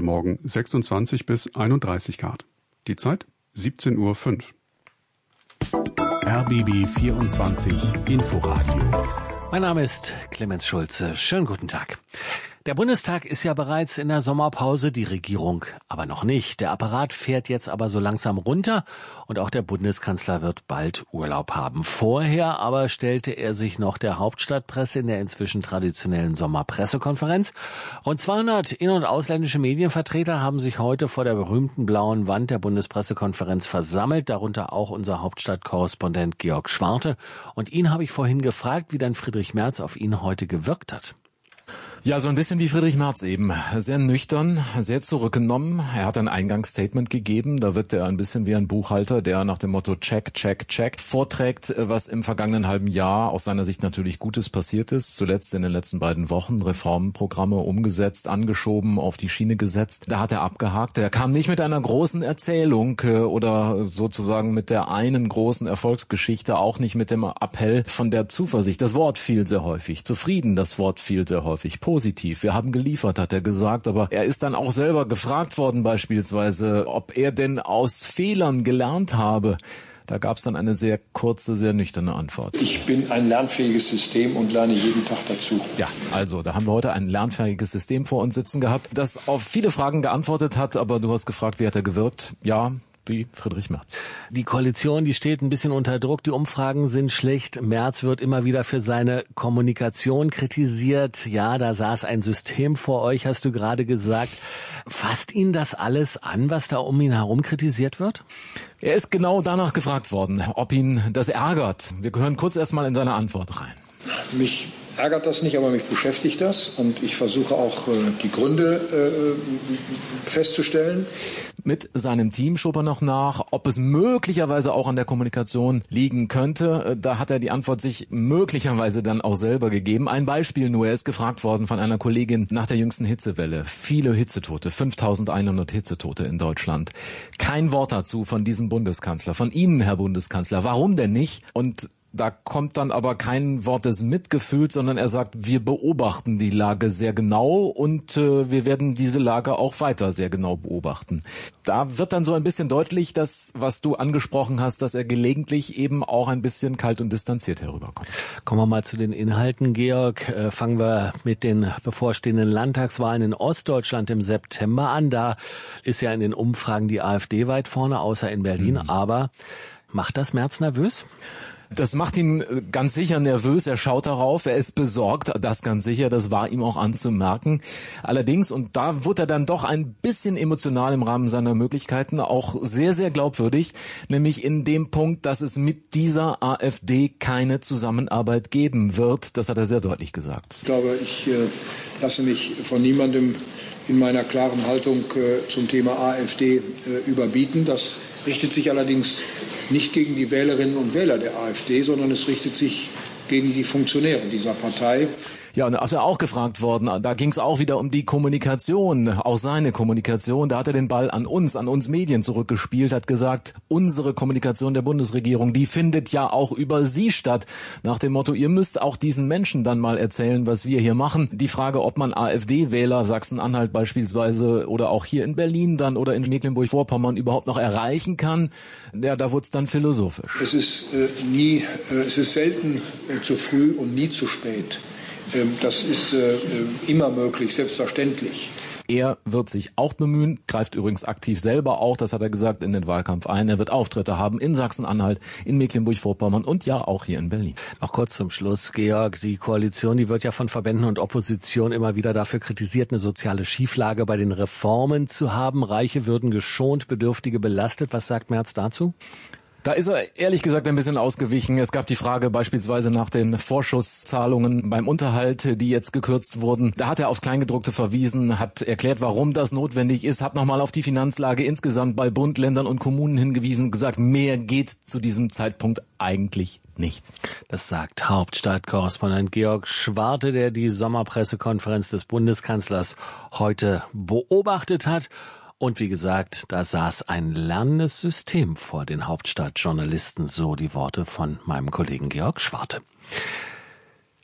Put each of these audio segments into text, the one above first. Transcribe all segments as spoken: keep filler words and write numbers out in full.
Morgen sechsundzwanzig bis einunddreißig Grad. Die Zeit siebzehn Uhr fünf. R B B vierundzwanzig Inforadio. Mein Name ist Clemens Schulze. Schönen guten Tag. Der Bundestag ist ja bereits in der Sommerpause, die Regierung aber noch nicht. Der Apparat fährt jetzt aber so langsam runter und auch der Bundeskanzler wird bald Urlaub haben. Vorher aber stellte er sich noch der Hauptstadtpresse in der inzwischen traditionellen Sommerpressekonferenz. Rund zweihundert in- und ausländische Medienvertreter haben sich heute vor der berühmten blauen Wand der Bundespressekonferenz versammelt, darunter auch unser Hauptstadtkorrespondent Georg Schwarte. Und ihn habe ich vorhin gefragt, wie dann Friedrich Merz auf ihn heute gewirkt hat. Ja, so ein bisschen wie Friedrich Merz eben. Sehr nüchtern, sehr zurückgenommen. Er hat ein Eingangsstatement gegeben. Da wirkt er ein bisschen wie ein Buchhalter, der nach dem Motto Check, Check, Check vorträgt, was im vergangenen halben Jahr aus seiner Sicht natürlich Gutes passiert ist. Zuletzt in den letzten beiden Wochen Reformprogramme umgesetzt, angeschoben, auf die Schiene gesetzt. Da hat er abgehakt. Er kam nicht mit einer großen Erzählung oder sozusagen mit der einen großen Erfolgsgeschichte, auch nicht mit dem Appell von der Zuversicht. Das Wort fiel sehr häufig. Zufrieden, das Wort fiel sehr häufig. Positiv. Wir haben geliefert, hat er gesagt, aber er ist dann auch selber gefragt worden beispielsweise, ob er denn aus Fehlern gelernt habe. Da gab es dann eine sehr kurze, sehr nüchterne Antwort. Ich bin ein lernfähiges System und lerne jeden Tag dazu. Ja, also da haben wir heute ein lernfähiges System vor uns sitzen gehabt, das auf viele Fragen geantwortet hat, aber du hast gefragt, wie hat er gewirkt? Ja, wie Friedrich Merz. Die Koalition, die steht ein bisschen unter Druck. Die Umfragen sind schlecht. Merz wird immer wieder für seine Kommunikation kritisiert. Ja, da saß ein System vor euch, hast du gerade gesagt. Fasst ihn das alles an, was da um ihn herum kritisiert wird? Er ist genau danach gefragt worden, ob ihn das ärgert. Wir hören kurz erstmal in seine Antwort rein. Mich ärgert das nicht, aber mich beschäftigt das. Und ich versuche auch, äh, die Gründe äh, festzustellen. Mit seinem Team schob er noch nach, ob es möglicherweise auch an der Kommunikation liegen könnte. Da hat er die Antwort sich möglicherweise dann auch selber gegeben. Ein Beispiel nur, er ist gefragt worden von einer Kollegin nach der jüngsten Hitzewelle. Viele Hitzetote, fünftausendeinhundert Hitzetote in Deutschland. Kein Wort dazu von diesem Bundeskanzler, von Ihnen, Herr Bundeskanzler. Warum denn nicht? Und da kommt dann aber kein Wort des Mitgefühls, sondern er sagt, wir beobachten die Lage sehr genau und äh, wir werden diese Lage auch weiter sehr genau beobachten. Da wird dann so ein bisschen deutlich, dass, was du angesprochen hast, dass er gelegentlich eben auch ein bisschen kalt und distanziert herüberkommt. Kommen wir mal zu den Inhalten, Georg. Äh, fangen wir mit den bevorstehenden Landtagswahlen in Ostdeutschland im September an. Da ist ja in den Umfragen die AfD weit vorne, außer in Berlin. Mhm. Aber macht das Merz nervös? Das macht ihn ganz sicher nervös, er schaut darauf, er ist besorgt, das ganz sicher, das war ihm auch anzumerken. Allerdings, und da wurde er dann doch ein bisschen emotional im Rahmen seiner Möglichkeiten, auch sehr, sehr glaubwürdig, nämlich in dem Punkt, dass es mit dieser AfD keine Zusammenarbeit geben wird. Das hat er sehr deutlich gesagt. Ich glaube, ich äh, lasse mich von niemandem in meiner klaren Haltung äh, zum Thema AfD äh, überbieten. Das richtet sich allerdings nicht gegen die Wählerinnen und Wähler der AfD, sondern es richtet sich gegen die Funktionäre dieser Partei. Ja, und da ist er auch gefragt worden, da ging es auch wieder um die Kommunikation, auch seine Kommunikation. Da hat er den Ball an uns, an uns Medien zurückgespielt, hat gesagt, unsere Kommunikation der Bundesregierung, die findet ja auch über Sie statt. Nach dem Motto, ihr müsst auch diesen Menschen dann mal erzählen, was wir hier machen. Die Frage, ob man AfD-Wähler, Sachsen-Anhalt beispielsweise oder auch hier in Berlin dann oder in Mecklenburg-Vorpommern überhaupt noch erreichen kann, ja, da wurde es dann philosophisch. Es ist äh, nie, äh, es ist selten äh, zu früh und nie zu spät. Das ist äh, immer möglich, selbstverständlich. Er wird sich auch bemühen, greift übrigens aktiv selber auch, das hat er gesagt, in den Wahlkampf ein. Er wird Auftritte haben in Sachsen-Anhalt, in Mecklenburg-Vorpommern und ja auch hier in Berlin. Noch kurz zum Schluss, Georg, die Koalition, die wird ja von Verbänden und Opposition immer wieder dafür kritisiert, eine soziale Schieflage bei den Reformen zu haben. Reiche würden geschont, Bedürftige belastet. Was sagt Merz dazu? Da ist er ehrlich gesagt ein bisschen ausgewichen. Es gab die Frage beispielsweise nach den Vorschusszahlungen beim Unterhalt, die jetzt gekürzt wurden. Da hat er aufs Kleingedruckte verwiesen, hat erklärt, warum das notwendig ist, hat nochmal auf die Finanzlage insgesamt bei Bund, Ländern und Kommunen hingewiesen und gesagt, mehr geht zu diesem Zeitpunkt eigentlich nicht. Das sagt Hauptstadtkorrespondent Georg Schwarte, der die Sommerpressekonferenz des Bundeskanzlers heute beobachtet hat. Und wie gesagt, da saß ein lernendes System vor den Hauptstadtjournalisten, so die Worte von meinem Kollegen Georg Schwarte.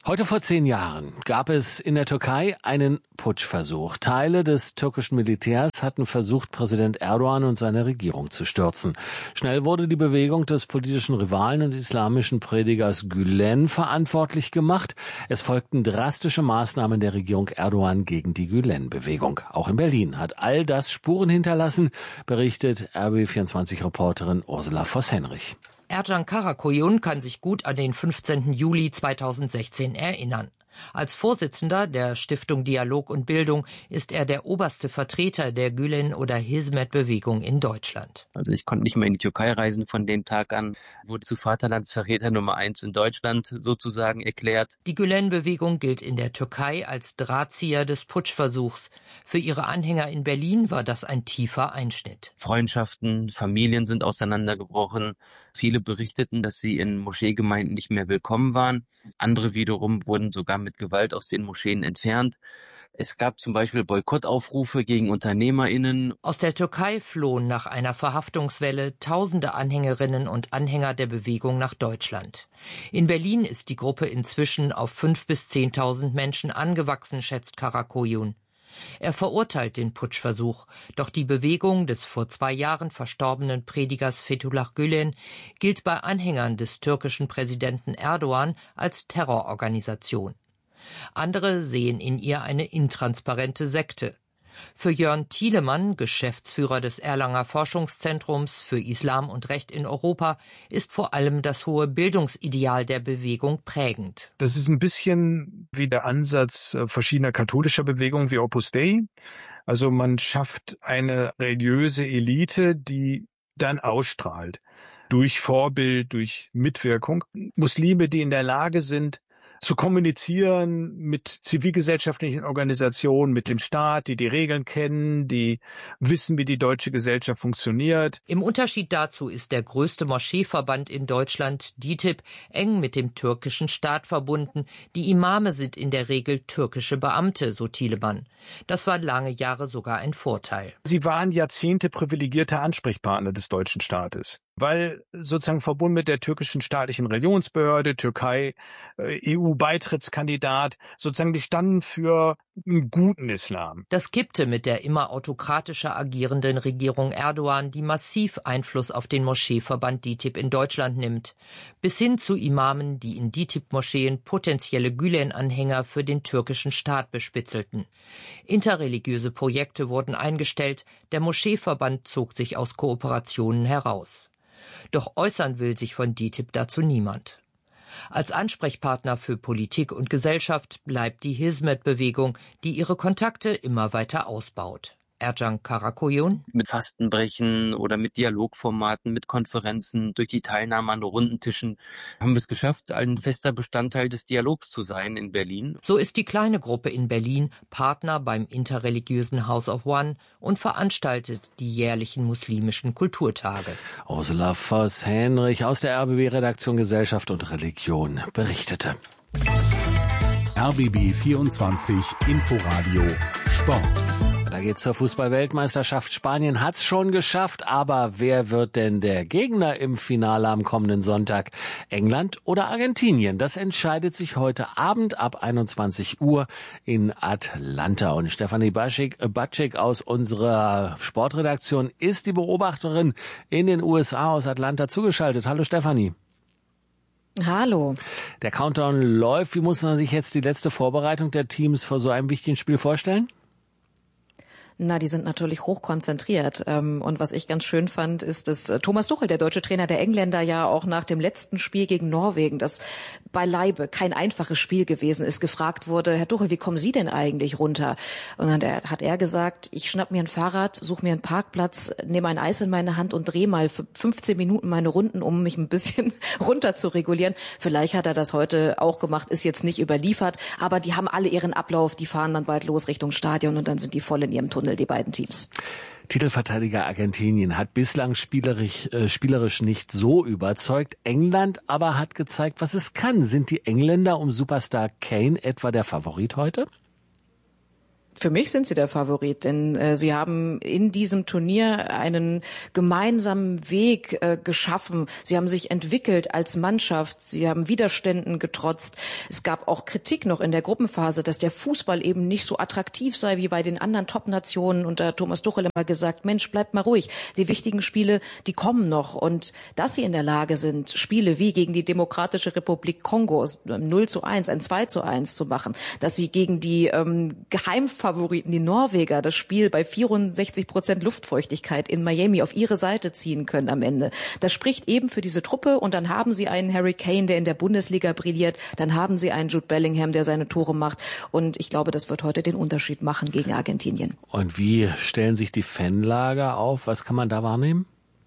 Heute vor zehn Jahren gab es in der Türkei einen Putschversuch. Teile des türkischen Militärs hatten versucht, Präsident Erdogan und seine Regierung zu stürzen. Schnell wurde die Bewegung des politischen Rivalen und islamischen Predigers Gülen verantwortlich gemacht. Es folgten drastische Maßnahmen der Regierung Erdogan gegen die Gülen-Bewegung. Auch in Berlin hat all das Spuren hinterlassen, berichtet R B B vierundzwanzig-Reporterin Ursula Voss-Henrich. Ercan Karakoyun kann sich gut an den fünfzehnten Juli zweitausendsechzehn erinnern. Als Vorsitzender der Stiftung Dialog und Bildung ist er der oberste Vertreter der Gülen- oder Hizmet-Bewegung in Deutschland. Also ich konnte nicht mehr in die Türkei reisen von dem Tag an, wurde zu Vaterlandsverräter Nummer eins in Deutschland sozusagen erklärt. Die Gülen-Bewegung gilt in der Türkei als Drahtzieher des Putschversuchs. Für ihre Anhänger in Berlin war das ein tiefer Einschnitt. Freundschaften, Familien sind auseinandergebrochen. Viele berichteten, dass sie in Moscheegemeinden nicht mehr willkommen waren. Andere wiederum wurden sogar mit Gewalt aus den Moscheen entfernt. Es gab zum Beispiel Boykottaufrufe gegen UnternehmerInnen. Aus der Türkei flohen nach einer Verhaftungswelle tausende Anhängerinnen und Anhänger der Bewegung nach Deutschland. In Berlin ist die Gruppe inzwischen auf fünftausend bis zehntausend Menschen angewachsen, schätzt Karakoyun. Er verurteilt den Putschversuch, doch die Bewegung des vor zwei Jahren verstorbenen Predigers Fethullah Gülen gilt bei Anhängern des türkischen Präsidenten Erdogan als Terrororganisation. Andere sehen in ihr eine intransparente Sekte. Für Jörn Thielemann, Geschäftsführer des Erlanger Forschungszentrums für Islam und Recht in Europa, ist vor allem das hohe Bildungsideal der Bewegung prägend. Das ist ein bisschen wie der Ansatz verschiedener katholischer Bewegungen wie Opus Dei. Also man schafft eine religiöse Elite, die dann ausstrahlt. Durch Vorbild, durch Mitwirkung. Muslime, die in der Lage sind, zu kommunizieren mit zivilgesellschaftlichen Organisationen, mit dem Staat, die die Regeln kennen, die wissen, wie die deutsche Gesellschaft funktioniert. Im Unterschied dazu ist der größte Moscheeverband in Deutschland, D I T I B, eng mit dem türkischen Staat verbunden. Die Imame sind in der Regel türkische Beamte, so Thielemann. Das war lange Jahre sogar ein Vorteil. Sie waren Jahrzehnte privilegierte Ansprechpartner des deutschen Staates, weil sozusagen verbunden mit der türkischen staatlichen Religionsbehörde, Türkei, E U-Beitrittskandidat, sozusagen die standen für einen guten Islam. Das kippte mit der immer autokratischer agierenden Regierung Erdogan, die massiv Einfluss auf den Moscheeverband D I T I B in Deutschland nimmt, bis hin zu Imamen, die in D I T I B-Moscheen potenzielle Gülen-Anhänger für den türkischen Staat bespitzelten. Interreligiöse Projekte wurden eingestellt, der Moscheeverband zog sich aus Kooperationen heraus. Doch äußern will sich von D I T I B dazu niemand. Als Ansprechpartner für Politik und Gesellschaft bleibt die Hizmet-Bewegung, die ihre Kontakte immer weiter ausbaut. Ercan Karakoyun. Mit Fastenbrechen oder mit Dialogformaten, mit Konferenzen, durch die Teilnahme an Rundentischen haben wir es geschafft, ein fester Bestandteil des Dialogs zu sein in Berlin. So ist die kleine Gruppe in Berlin Partner beim interreligiösen House of One und veranstaltet die jährlichen muslimischen Kulturtage. Ursula Voss-Henrich aus der R B B-Redaktion Gesellschaft und Religion berichtete. R B B vierundzwanzig Inforadio Sport. Da geht's zur Fußball-Weltmeisterschaft. Spanien hat's schon geschafft, aber wer wird denn der Gegner im Finale am kommenden Sonntag? England oder Argentinien? Das entscheidet sich heute Abend ab einundzwanzig Uhr in Atlanta. Und Stefanie Batschik aus unserer Sportredaktion ist die Beobachterin in den U S A aus Atlanta zugeschaltet. Hallo Stefanie. Hallo. Der Countdown läuft. Wie muss man sich jetzt die letzte Vorbereitung der Teams vor so einem wichtigen Spiel vorstellen? Na, die sind natürlich hochkonzentriert. Und was ich ganz schön fand, ist, dass Thomas Tuchel, der deutsche Trainer der Engländer, ja auch nach dem letzten Spiel gegen Norwegen, das beileibe kein einfaches Spiel gewesen ist, gefragt wurde, Herr Tuchel, wie kommen Sie denn eigentlich runter? Und dann hat er gesagt, ich schnapp mir ein Fahrrad, suche mir einen Parkplatz, nehme ein Eis in meine Hand und drehe mal für fünfzehn Minuten meine Runden, um mich ein bisschen runter zu regulieren. Vielleicht hat er das heute auch gemacht, ist jetzt nicht überliefert, aber die haben alle ihren Ablauf, die fahren dann bald los Richtung Stadion und dann sind die voll in ihrem Tunnel, die beiden Teams. Titelverteidiger Argentinien hat bislang spielerisch, äh, spielerisch nicht so überzeugt. England aber hat gezeigt, was es kann. Sind die Engländer um Superstar Kane etwa der Favorit heute? Für mich sind sie der Favorit, denn äh, sie haben in diesem Turnier einen gemeinsamen Weg äh, geschaffen. Sie haben sich entwickelt als Mannschaft. Sie haben Widerständen getrotzt. Es gab auch Kritik noch in der Gruppenphase, dass der Fußball eben nicht so attraktiv sei wie bei den anderen Top-Nationen. Und da hat Thomas Tuchel immer gesagt, Mensch, bleibt mal ruhig. Die wichtigen Spiele, die kommen noch. Und dass sie in der Lage sind, Spiele wie gegen die Demokratische Republik Kongo null zu eins, ein zwei zu eins zu machen, dass sie gegen die ähm, Geheimfavoriten, die Norweger, das Spiel bei vierundsechzig Prozent Luftfeuchtigkeit in Miami auf ihre Seite ziehen können am Ende. Das spricht eben für diese Truppe und dann haben sie einen Harry Kane, der in der Bundesliga brilliert, dann haben sie einen Jude Bellingham, der seine Tore macht und ich glaube, das wird heute den Unterschied machen gegen Argentinien. Und wie stellen sich die Fanlager auf? Was kann man da wahrnehmen?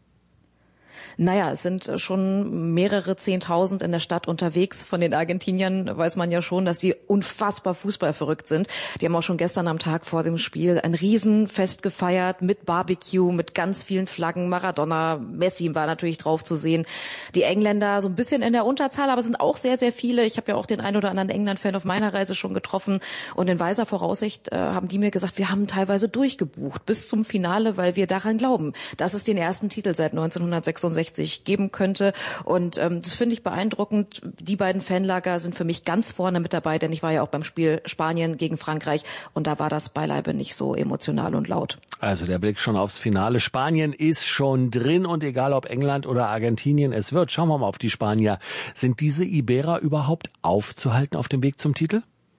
Naja, es sind schon mehrere Zehntausend in der Stadt unterwegs. Von den Argentiniern weiß man ja schon, dass sie unfassbar fußballverrückt sind. Die haben auch schon gestern am Tag vor dem Spiel ein Riesenfest gefeiert mit Barbecue, mit ganz vielen Flaggen. Maradona, Messi war natürlich drauf zu sehen. Die Engländer so ein bisschen in der Unterzahl, aber es sind auch sehr, sehr viele. Ich habe ja auch den ein oder anderen England-Fan auf meiner Reise schon getroffen. Und in weiser Voraussicht äh, haben die mir gesagt, wir haben teilweise durchgebucht bis zum Finale, weil wir daran glauben, dass es den ersten Titel seit neunzehnhundertsechsundsechzig geben könnte. Und ähm, das finde ich beeindruckend. Die beiden Fanlager sind für mich ganz vorne mit dabei, denn ich war ja auch beim Spiel Spanien gegen Frankreich und da war das beileibe nicht so emotional und laut. Also der Blick schon aufs Finale. Spanien ist schon drin und egal ob England oder Argentinien es wird, schauen wir mal auf die Spanier. Sind diese Iberer überhaupt aufzuhalten auf dem Weg zum Titel?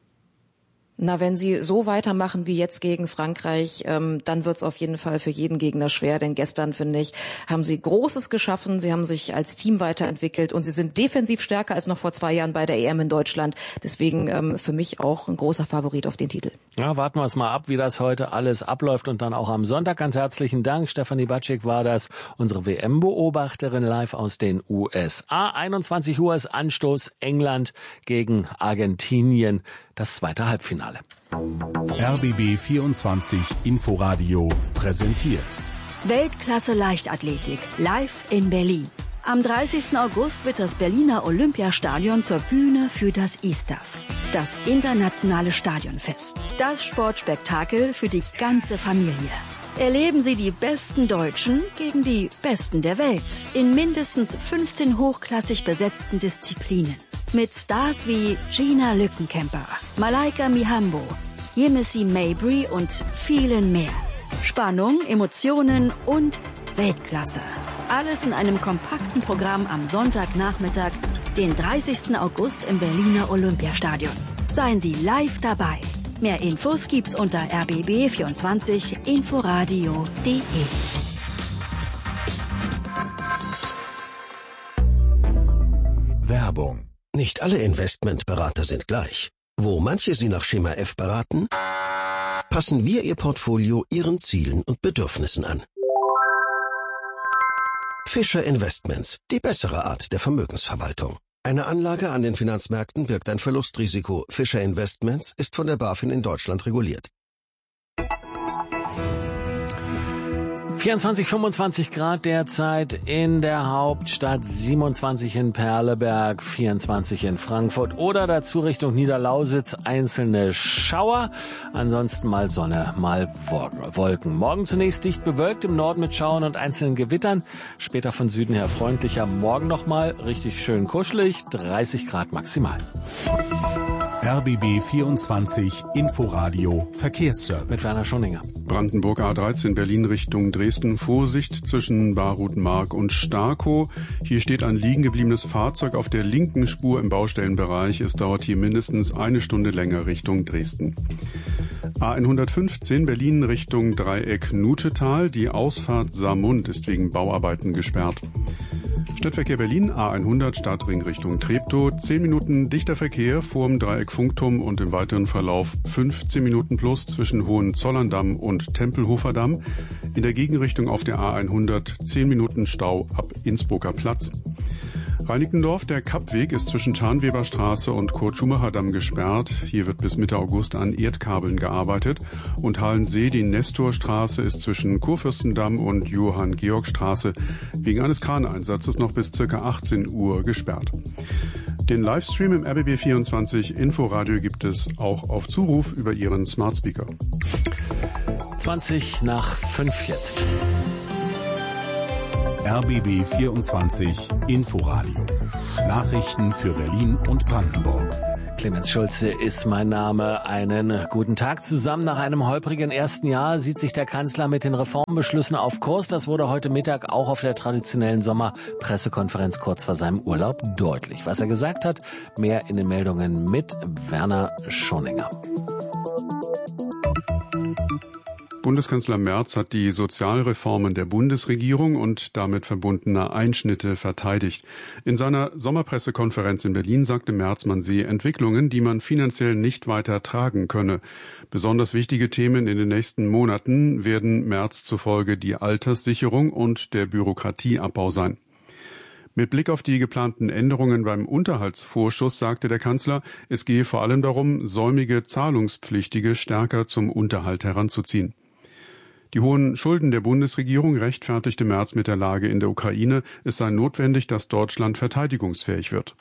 Na, wenn sie so weitermachen wie jetzt gegen Frankreich, ähm, dann wird's auf jeden Fall für jeden Gegner schwer. Denn gestern, finde ich, haben sie Großes geschaffen. Sie haben sich als Team weiterentwickelt und sie sind defensiv stärker als noch vor zwei Jahren bei der E M in Deutschland. Deswegen ähm, für mich auch ein großer Favorit auf den Titel. Ja, warten wir es mal ab, wie das heute alles abläuft und dann auch am Sonntag. Ganz herzlichen Dank. Stefanie Batschik war das, unsere W M-Beobachterin live aus den U S A. einundzwanzig Uhr ist Anstoß, England gegen Argentinien. Das zweite Halbfinale. R B B vierundzwanzig Inforadio präsentiert. Weltklasse Leichtathletik live in Berlin. Am dreißigsten August wird das Berliner Olympiastadion zur Bühne für das I S T A F, das internationale Stadionfest. Das Sportspektakel für die ganze Familie. Erleben Sie die besten Deutschen gegen die besten der Welt in mindestens fünfzehn hochklassig besetzten Disziplinen. Mit Stars wie Gina Lückenkämper, Malaika Mihambo, Yemisi Mabry und vielen mehr. Spannung, Emotionen und Weltklasse. Alles in einem kompakten Programm am Sonntagnachmittag, den dreißigsten August im Berliner Olympiastadion. Seien Sie live dabei. Mehr Infos gibt's unter r b b vierundzwanzig inforadio punkt de. Werbung. Nicht alle Investmentberater sind gleich. Wo manche Sie nach Schema F beraten, passen wir Ihr Portfolio Ihren Zielen und Bedürfnissen an. Fischer Investments, die bessere Art der Vermögensverwaltung. Eine Anlage an den Finanzmärkten birgt ein Verlustrisiko. Fischer Investments ist von der BaFin in Deutschland reguliert. vierundzwanzig, fünfundzwanzig Grad derzeit in der Hauptstadt, siebenundzwanzig in Perleberg, vierundzwanzig in Frankfurt oder dazu Richtung Niederlausitz einzelne Schauer. Ansonsten mal Sonne, mal Wolken. Morgen zunächst dicht bewölkt, im Norden mit Schauern und einzelnen Gewittern. Später von Süden her freundlicher. Morgen nochmal richtig schön kuschelig, dreißig Grad maximal. R B B vierundzwanzig Inforadio Verkehrsservice. Mit Werner Schoninger. Brandenburg A dreizehn Berlin Richtung Dresden. Vorsicht zwischen Barutmark und Starkow. Hier steht ein liegen gebliebenes Fahrzeug auf der linken Spur im Baustellenbereich. Es dauert hier mindestens eine Stunde länger Richtung Dresden. A hundertfünfzehn Berlin Richtung Dreieck Nutetal. Die Ausfahrt Saarmund ist wegen Bauarbeiten gesperrt. Stadtverkehr Berlin A hundert Stadtring Richtung Treptow. zehn Minuten dichter Verkehr vorm Dreieck Funkturm und im weiteren Verlauf fünfzehn Minuten plus zwischen Hohenzollern-Damm und Tempelhofer Damm. In der Gegenrichtung auf der A hundert zehn Minuten Stau ab Innsbrucker Platz. Reinickendorf, der Kappweg ist zwischen Scharnweberstraße und Kurt-Schumacher-Damm gesperrt. Hier wird bis Mitte August an Erdkabeln gearbeitet. Und Halensee, die Nestorstraße, ist zwischen Kurfürstendamm und Johann-Georg-Straße wegen eines Kraneinsatzes noch bis ca. achtzehn Uhr gesperrt. Den Livestream im R B B vierundzwanzig Inforadio gibt es auch auf Zuruf über Ihren Smart Speaker. zwanzig nach fünf jetzt. R B B vierundzwanzig Inforadio. Nachrichten für Berlin und Brandenburg. Clemens Schulze ist mein Name. Einen guten Tag zusammen. Nach einem holprigen ersten Jahr sieht sich der Kanzler mit den Reformbeschlüssen auf Kurs. Das wurde heute Mittag auch auf der traditionellen Sommerpressekonferenz kurz vor seinem Urlaub deutlich. Was er gesagt hat, mehr in den Meldungen mit Werner Schoninger. Bundeskanzler Merz hat die Sozialreformen der Bundesregierung und damit verbundene Einschnitte verteidigt. In seiner Sommerpressekonferenz in Berlin sagte Merz, man sehe Entwicklungen, die man finanziell nicht weiter tragen könne. Besonders wichtige Themen in den nächsten Monaten werden Merz zufolge die Alterssicherung und der Bürokratieabbau sein. Mit Blick auf die geplanten Änderungen beim Unterhaltsvorschuss sagte der Kanzler, es gehe vor allem darum, säumige Zahlungspflichtige stärker zum Unterhalt heranzuziehen. Die hohen Schulden der Bundesregierung rechtfertigte Merz mit der Lage in der Ukraine. Es sei notwendig, dass Deutschland verteidigungsfähig wird.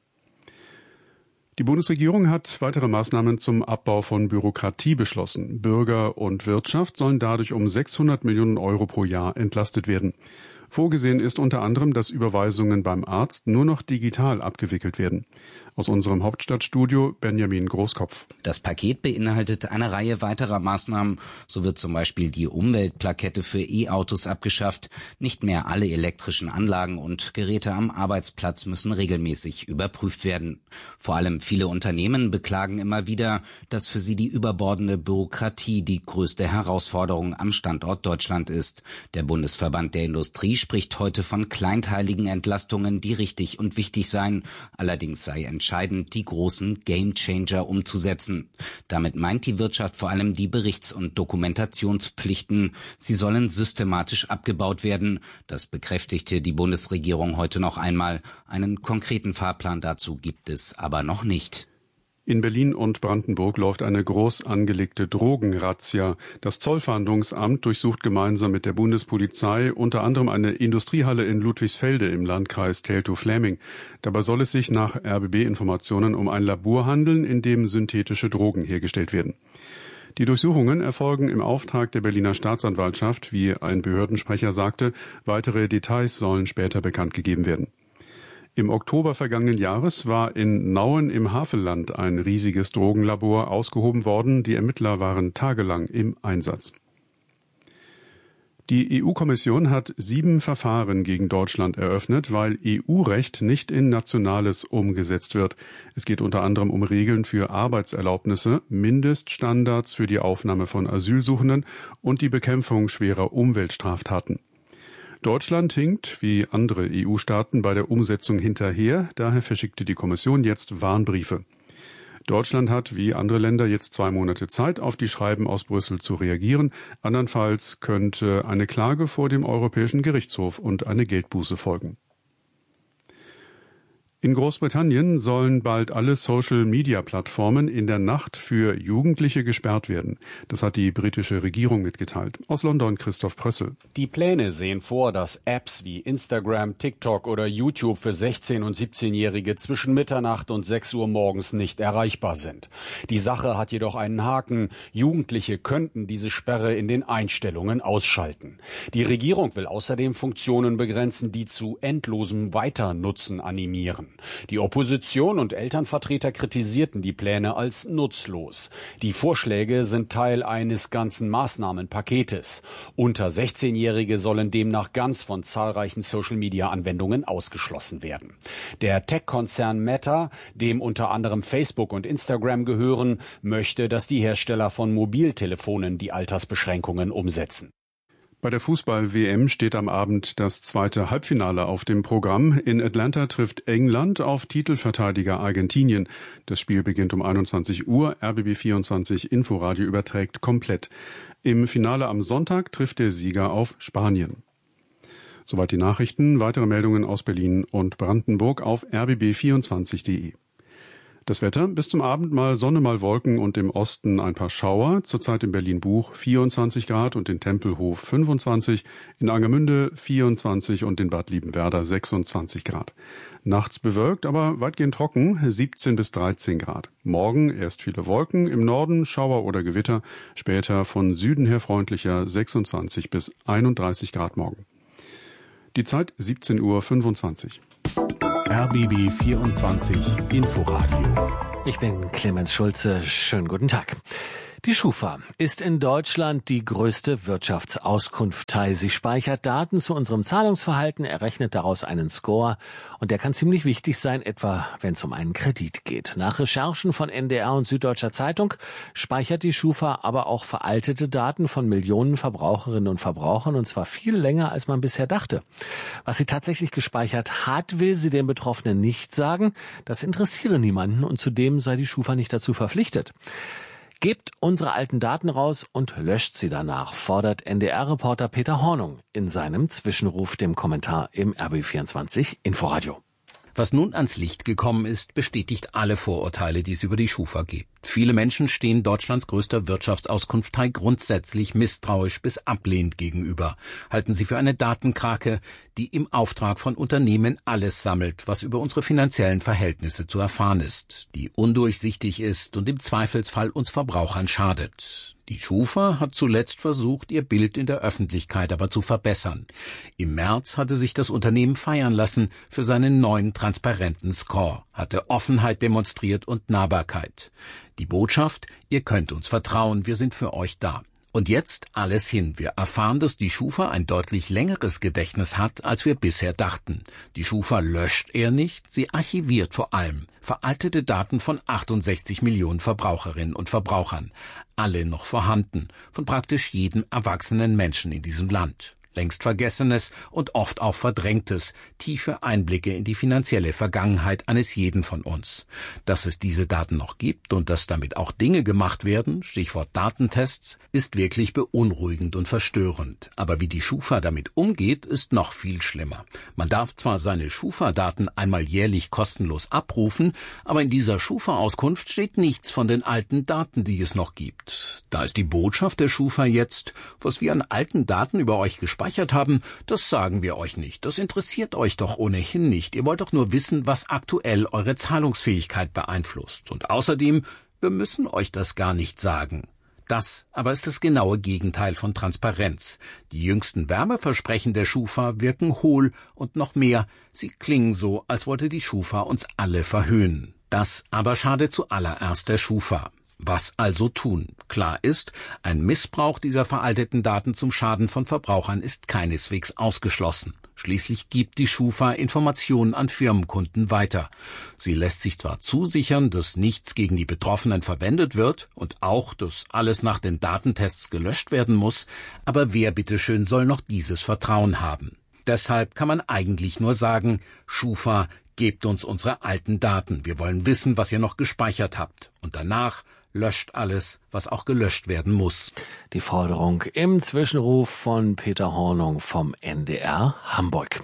Die Bundesregierung hat weitere Maßnahmen zum Abbau von Bürokratie beschlossen. Bürger und Wirtschaft sollen dadurch um sechshundert Millionen Euro pro Jahr entlastet werden. Vorgesehen ist unter anderem, dass Überweisungen beim Arzt nur noch digital abgewickelt werden. Aus unserem Hauptstadtstudio Benjamin Großkopf. Das Paket beinhaltet eine Reihe weiterer Maßnahmen. So wird zum Beispiel die Umweltplakette für E-Autos abgeschafft. Nicht mehr alle elektrischen Anlagen und Geräte am Arbeitsplatz müssen regelmäßig überprüft werden. Vor allem viele Unternehmen beklagen immer wieder, dass für sie die überbordende Bürokratie die größte Herausforderung am Standort Deutschland ist. Der Bundesverband der Industrie spricht heute von kleinteiligen Entlastungen, die richtig und wichtig seien. Allerdings sei entscheidend, die großen Gamechanger umzusetzen. Damit meint die Wirtschaft vor allem die Berichts- und Dokumentationspflichten. Sie sollen systematisch abgebaut werden. Das bekräftigte die Bundesregierung heute noch einmal. Einen konkreten Fahrplan dazu gibt es aber noch nicht. In Berlin und Brandenburg läuft eine groß angelegte Drogenrazzia. Das Zollfahndungsamt durchsucht gemeinsam mit der Bundespolizei unter anderem eine Industriehalle in Ludwigsfelde im Landkreis Teltow-Fläming. Dabei soll es sich nach R B B-Informationen um ein Labor handeln, in dem synthetische Drogen hergestellt werden. Die Durchsuchungen erfolgen im Auftrag der Berliner Staatsanwaltschaft, wie ein Behördensprecher sagte. Weitere Details sollen später bekannt gegeben werden. Im Oktober vergangenen Jahres war in Nauen im Havelland ein riesiges Drogenlabor ausgehoben worden. Die Ermittler waren tagelang im Einsatz. Die E U-Kommission hat sieben Verfahren gegen Deutschland eröffnet, weil E U-Recht nicht in Nationales umgesetzt wird. Es geht unter anderem um Regeln für Arbeitserlaubnisse, Mindeststandards für die Aufnahme von Asylsuchenden und die Bekämpfung schwerer Umweltstraftaten. Deutschland hinkt, wie andere E U-Staaten, bei der Umsetzung hinterher. Daher verschickte die Kommission jetzt Warnbriefe. Deutschland hat, wie andere Länder, jetzt zwei Monate Zeit, auf die Schreiben aus Brüssel zu reagieren. Andernfalls könnte eine Klage vor dem Europäischen Gerichtshof und eine Geldbuße folgen. In Großbritannien sollen bald alle Social-Media-Plattformen in der Nacht für Jugendliche gesperrt werden. Das hat die britische Regierung mitgeteilt. Aus London Christoph Prössel. Die Pläne sehen vor, dass Apps wie Instagram, TikTok oder YouTube für sechzehn- und siebzehnjährige zwischen Mitternacht und sechs Uhr morgens nicht erreichbar sind. Die Sache hat jedoch einen Haken. Jugendliche könnten diese Sperre in den Einstellungen ausschalten. Die Regierung will außerdem Funktionen begrenzen, die zu endlosem Weiternutzen animieren. Die Opposition und Elternvertreter kritisierten die Pläne als nutzlos. Die Vorschläge sind Teil eines ganzen Maßnahmenpaketes. Unter sechzehnjährige sollen demnach ganz von zahlreichen Social-Media-Anwendungen ausgeschlossen werden. Der Tech-Konzern Meta, dem unter anderem Facebook und Instagram gehören, möchte, dass die Hersteller von Mobiltelefonen die Altersbeschränkungen umsetzen. Bei der Fußball-W M steht am Abend das zweite Halbfinale auf dem Programm. In Atlanta trifft England auf Titelverteidiger Argentinien. Das Spiel beginnt um einundzwanzig Uhr. R B B vierundzwanzig Inforadio überträgt komplett. Im Finale am Sonntag trifft der Sieger auf Spanien. Soweit die Nachrichten. Weitere Meldungen aus Berlin und Brandenburg auf r b b vierundzwanzig punkt d e. Das Wetter, bis zum Abend mal Sonne, mal Wolken und im Osten ein paar Schauer. Zurzeit in Berlin-Buch vierundzwanzig Grad und in Tempelhof fünfundzwanzig, in Angermünde vierundzwanzig und in Bad Liebenwerda sechsundzwanzig Grad. Nachts bewölkt, aber weitgehend trocken, siebzehn bis dreizehn Grad. Morgen erst viele Wolken, im Norden Schauer oder Gewitter, später von Süden her freundlicher sechsundzwanzig bis einunddreißig Grad morgen. Die Zeit siebzehn Uhr fünfundzwanzig. R B B vierundzwanzig Inforadio. Ich bin Clemens Schulze. Schönen guten Tag. Die Schufa ist in Deutschland die größte Wirtschaftsauskunftei. Sie speichert Daten zu unserem Zahlungsverhalten, errechnet daraus einen Score und der kann ziemlich wichtig sein, etwa wenn es um einen Kredit geht. Nach Recherchen von N D R und Süddeutscher Zeitung speichert die Schufa aber auch veraltete Daten von Millionen Verbraucherinnen und Verbrauchern und zwar viel länger, als man bisher dachte. Was sie tatsächlich gespeichert hat, will sie den Betroffenen nicht sagen. Das interessiere niemanden und zudem sei die Schufa nicht dazu verpflichtet. Gebt unsere alten Daten raus und löscht sie danach, fordert N D R-Reporter Peter Hornung in seinem Zwischenruf, dem Kommentar im R B vierundzwanzig Inforadio. Was nun ans Licht gekommen ist, bestätigt alle Vorurteile, die es über die Schufa gibt. Viele Menschen stehen Deutschlands größter Wirtschaftsauskunftei grundsätzlich misstrauisch bis ablehnend gegenüber, halten sie für eine Datenkrake, die im Auftrag von Unternehmen alles sammelt, was über unsere finanziellen Verhältnisse zu erfahren ist, die undurchsichtig ist und im Zweifelsfall uns Verbrauchern schadet. Die Schufa hat zuletzt versucht, ihr Bild in der Öffentlichkeit aber zu verbessern. Im März hatte sich das Unternehmen feiern lassen für seinen neuen transparenten Score, hatte Offenheit demonstriert und Nahbarkeit. Die Botschaft: Ihr könnt uns vertrauen, wir sind für euch da. Und jetzt alles hin. Wir erfahren, dass die Schufa ein deutlich längeres Gedächtnis hat, als wir bisher dachten. Die Schufa löscht eher nicht, sie archiviert vor allem veraltete Daten von achtundsechzig Millionen Verbraucherinnen und Verbrauchern. Alle noch vorhanden, von praktisch jedem erwachsenen Menschen in diesem Land. Längst Vergessenes und oft auch Verdrängtes, tiefe Einblicke in die finanzielle Vergangenheit eines jeden von uns. Dass es diese Daten noch gibt und dass damit auch Dinge gemacht werden, Stichwort Datentests, ist wirklich beunruhigend und verstörend. Aber wie die Schufa damit umgeht, ist noch viel schlimmer. Man darf zwar seine Schufa-Daten einmal jährlich kostenlos abrufen, aber in dieser Schufa-Auskunft steht nichts von den alten Daten, die es noch gibt. Da ist die Botschaft der Schufa jetzt: Was wir an alten Daten über euch gespeichert haben, das sagen wir euch nicht. Das interessiert euch doch ohnehin nicht. Ihr wollt doch nur wissen, was aktuell eure Zahlungsfähigkeit beeinflusst. Und außerdem, wir müssen euch das gar nicht sagen. Das aber ist das genaue Gegenteil von Transparenz. Die jüngsten Werbeversprechen der Schufa wirken hohl und noch mehr, sie klingen so, als wollte die Schufa uns alle verhöhnen. Das aber schadet zuallererst der Schufa. Was also tun? Klar ist, ein Missbrauch dieser veralteten Daten zum Schaden von Verbrauchern ist keineswegs ausgeschlossen. Schließlich gibt die Schufa Informationen an Firmenkunden weiter. Sie lässt sich zwar zusichern, dass nichts gegen die Betroffenen verwendet wird und auch, dass alles nach den Datentests gelöscht werden muss, aber wer bitteschön soll noch dieses Vertrauen haben? Deshalb kann man eigentlich nur sagen: Schufa, gebt uns unsere alten Daten. Wir wollen wissen, was ihr noch gespeichert habt. Und danach löscht alles, was auch gelöscht werden muss. Die Forderung im Zwischenruf von Peter Hornung vom N D R Hamburg.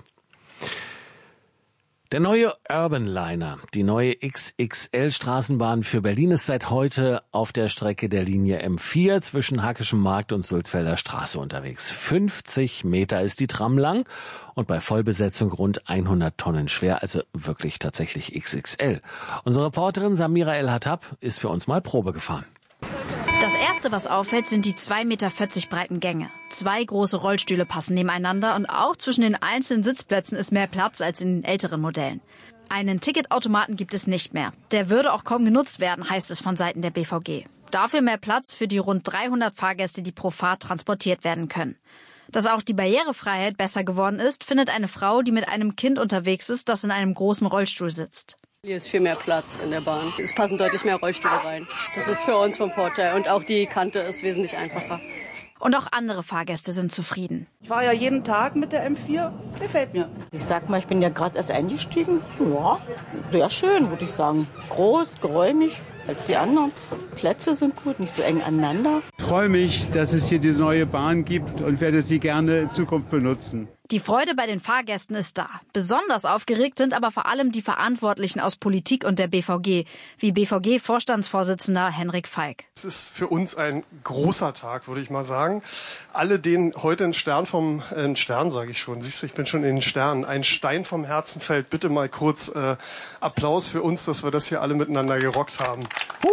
Der neue Urban Liner, die neue X X L-Straßenbahn für Berlin, ist seit heute auf der Strecke der Linie M vier zwischen Hackeschem Markt und Sulzfelder Straße unterwegs. fünfzig Meter ist die Tram lang und bei Vollbesetzung rund hundert Tonnen schwer, also wirklich tatsächlich X X L. Unsere Reporterin Samira El-Hattab ist für uns mal Probe gefahren. Das Erste, was auffällt, sind die zwei Meter vierzig breiten Gänge. Zwei große Rollstühle passen nebeneinander und auch zwischen den einzelnen Sitzplätzen ist mehr Platz als in den älteren Modellen. Einen Ticketautomaten gibt es nicht mehr. Der würde auch kaum genutzt werden, heißt es von Seiten der B V G. Dafür mehr Platz für die rund dreihundert Fahrgäste, die pro Fahrt transportiert werden können. Dass auch die Barrierefreiheit besser geworden ist, findet eine Frau, die mit einem Kind unterwegs ist, das in einem großen Rollstuhl sitzt. Hier ist viel mehr Platz in der Bahn. Es passen deutlich mehr Rollstühle rein. Das ist für uns vom Vorteil. Und auch die Kante ist wesentlich einfacher. Und auch andere Fahrgäste sind zufrieden. Ich fahre ja jeden Tag mit der M vier. Gefällt mir. Ich sag mal, ich bin ja gerade erst eingestiegen. Ja, sehr schön, würde ich sagen. Groß, geräumig als die anderen. Plätze sind gut, nicht so eng aneinander. Ich freue mich, dass es hier diese neue Bahn gibt und werde sie gerne in Zukunft benutzen. Die Freude bei den Fahrgästen ist da. Besonders aufgeregt sind aber vor allem die Verantwortlichen aus Politik und der B V G, wie B V G-Vorstandsvorsitzender Henrik Falk. Es ist für uns ein großer Tag, würde ich mal sagen. Alle, denen heute ein Stern vom, äh, ein Stern sage ich schon, siehst du, ich bin schon in den Sternen, ein Stein vom Herzen fällt, bitte mal kurz äh, Applaus für uns, dass wir das hier alle miteinander gerockt haben.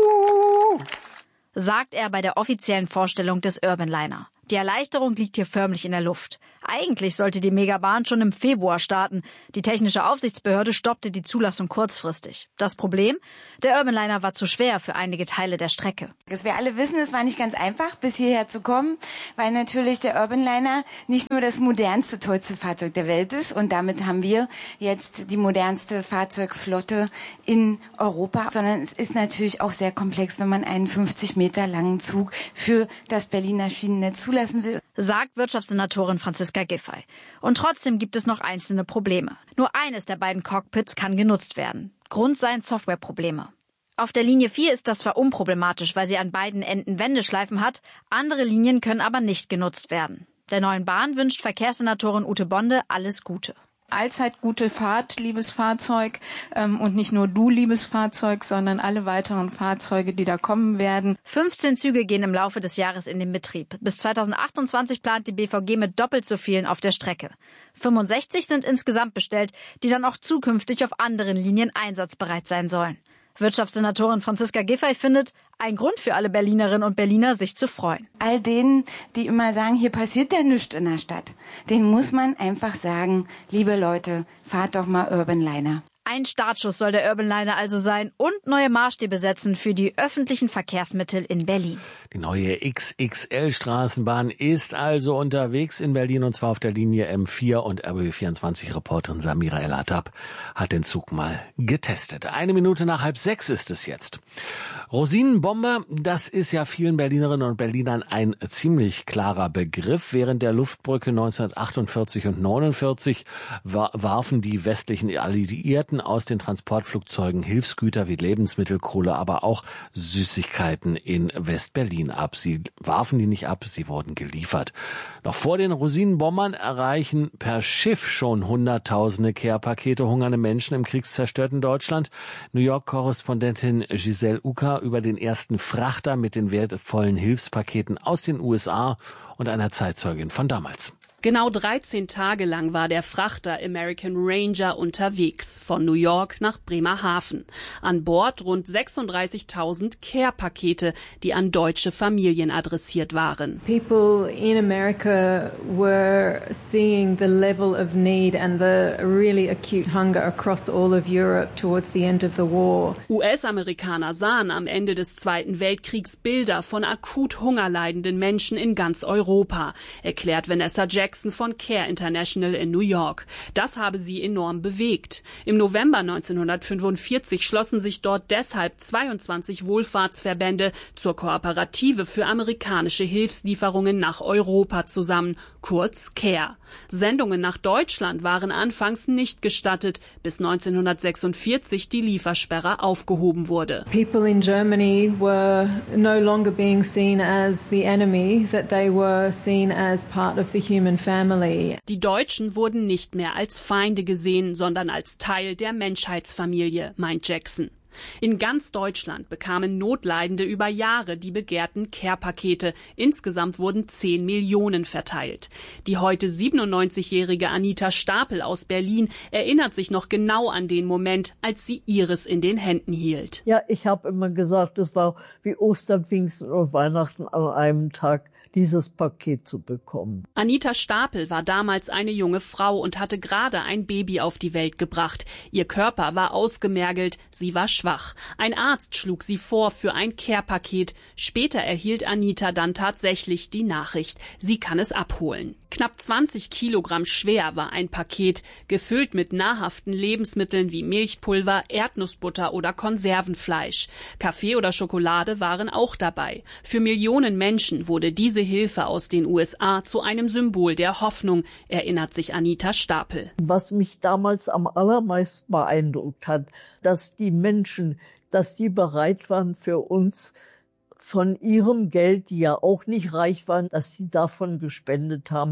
Uh! Sagt er bei der offiziellen Vorstellung des Urbanliner. Die Erleichterung liegt hier förmlich in der Luft. Eigentlich sollte die Megabahn schon im Februar starten. Die technische Aufsichtsbehörde stoppte die Zulassung kurzfristig. Das Problem? Der Urbanliner war zu schwer für einige Teile der Strecke. Das wir alle wissen, es war nicht ganz einfach, bis hierher zu kommen, weil natürlich der Urbanliner nicht nur das modernste, tollste Fahrzeug der Welt ist. Und damit haben wir jetzt die modernste Fahrzeugflotte in Europa. Sondern es ist natürlich auch sehr komplex, wenn man einen fünfzig Meter langen Zug für das Berliner Schienennetz zulassen will. Sagt Wirtschaftssenatorin Franziska Giffey. Und trotzdem gibt es noch einzelne Probleme. Nur eines der beiden Cockpits kann genutzt werden. Grund seien Softwareprobleme. Auf der Linie vier ist das zwar unproblematisch, weil sie an beiden Enden Wendeschleifen hat, andere Linien können aber nicht genutzt werden. Der neuen Bahn wünscht Verkehrssenatorin Ute Bonde alles Gute. Allzeit gute Fahrt, liebes Fahrzeug, ähm, und nicht nur du, liebes Fahrzeug, sondern alle weiteren Fahrzeuge, die da kommen werden. fünfzehn Züge gehen im Laufe des Jahres in den Betrieb. Bis zweitausendachtundzwanzig plant die B V G mit doppelt so vielen auf der Strecke. fünfundsechzig sind insgesamt bestellt, die dann auch zukünftig auf anderen Linien einsatzbereit sein sollen. Wirtschaftssenatorin Franziska Giffey findet, ein Grund für alle Berlinerinnen und Berliner, sich zu freuen. All denen, die immer sagen, hier passiert ja nichts in der Stadt, denen muss man einfach sagen, liebe Leute, fahrt doch mal Urbanliner. Ein Startschuss soll der Urbanliner also sein und neue Maßstäbe setzen für die öffentlichen Verkehrsmittel in Berlin. Die neue X X L-Straßenbahn ist also unterwegs in Berlin, und zwar auf der Linie M vier, und R B B vierundzwanzig-Reporterin Samira El-Hattab hat den Zug mal getestet. Eine Minute nach halb sechs ist es jetzt. Rosinenbombe, das ist ja vielen Berlinerinnen und Berlinern ein ziemlich klarer Begriff. Während der Luftbrücke neunzehnhundertachtundvierzig und neunundvierzig warfen die westlichen Alliierten aus den Transportflugzeugen Hilfsgüter wie Lebensmittel, Kohle, aber auch Süßigkeiten in West-Berlin ab. Sie warfen die nicht ab, sie wurden geliefert. Noch vor den Rosinenbombern erreichen per Schiff schon hunderttausende Care-Pakete hungernde Menschen im kriegszerstörten Deutschland. New York-Korrespondentin Giselle Uka über den ersten Frachter mit den wertvollen Hilfspaketen aus den U S A und einer Zeitzeugin von damals. Genau dreizehn Tage lang war der Frachter American Ranger unterwegs, von New York nach Bremerhaven. An Bord rund sechsunddreißigtausend Care-Pakete, die an deutsche Familien adressiert waren. People in America were seeing the level of need and the really acute hunger across all of Europe towards the end of the war. U S-Amerikaner sahen am Ende des Zweiten Weltkriegs Bilder von akut hungerleidenden Menschen in ganz Europa, erklärt Vanessa Jackson von Care International in New York. Das habe sie enorm bewegt. Im November neunzehnhundertfünfundvierzig schlossen sich dort deshalb zweiundzwanzig Wohlfahrtsverbände zur Kooperative für amerikanische Hilfslieferungen nach Europa zusammen, kurz Care. Sendungen nach Deutschland waren anfangs nicht gestattet, bis neunzehnhundertsechsundvierzig die Liefersperre aufgehoben wurde. People in Germany were no longer being seen as the enemy, that they were seen as part of the human family. Die Deutschen wurden nicht mehr als Feinde gesehen, sondern als Teil der Menschheitsfamilie, meint Jackson. In ganz Deutschland bekamen Notleidende über Jahre die begehrten Care-Pakete. Insgesamt wurden zehn Millionen verteilt. Die heute siebenundneunzigjährige Anita Stapel aus Berlin erinnert sich noch genau an den Moment, als sie ihres in den Händen hielt. Ja, ich habe immer gesagt, es war wie Ostern, Pfingsten und Weihnachten an einem Tag, dieses Paket zu bekommen. Anita Stapel war damals eine junge Frau und hatte gerade ein Baby auf die Welt gebracht. Ihr Körper war ausgemergelt, sie war schwach. Ein Arzt schlug sie vor für ein Care-Paket. Später erhielt Anita dann tatsächlich die Nachricht, sie kann es abholen. Knapp zwanzig Kilogramm schwer war ein Paket, gefüllt mit nahrhaften Lebensmitteln wie Milchpulver, Erdnussbutter oder Konservenfleisch. Kaffee oder Schokolade waren auch dabei. Für Millionen Menschen wurde diese Hilfe aus den U S A zu einem Symbol der Hoffnung, erinnert sich Anita Stapel. Was mich damals am allermeisten beeindruckt hat, dass die Menschen, dass die bereit waren für uns von ihrem Geld, die ja auch nicht reich waren, dass sie davon gespendet haben,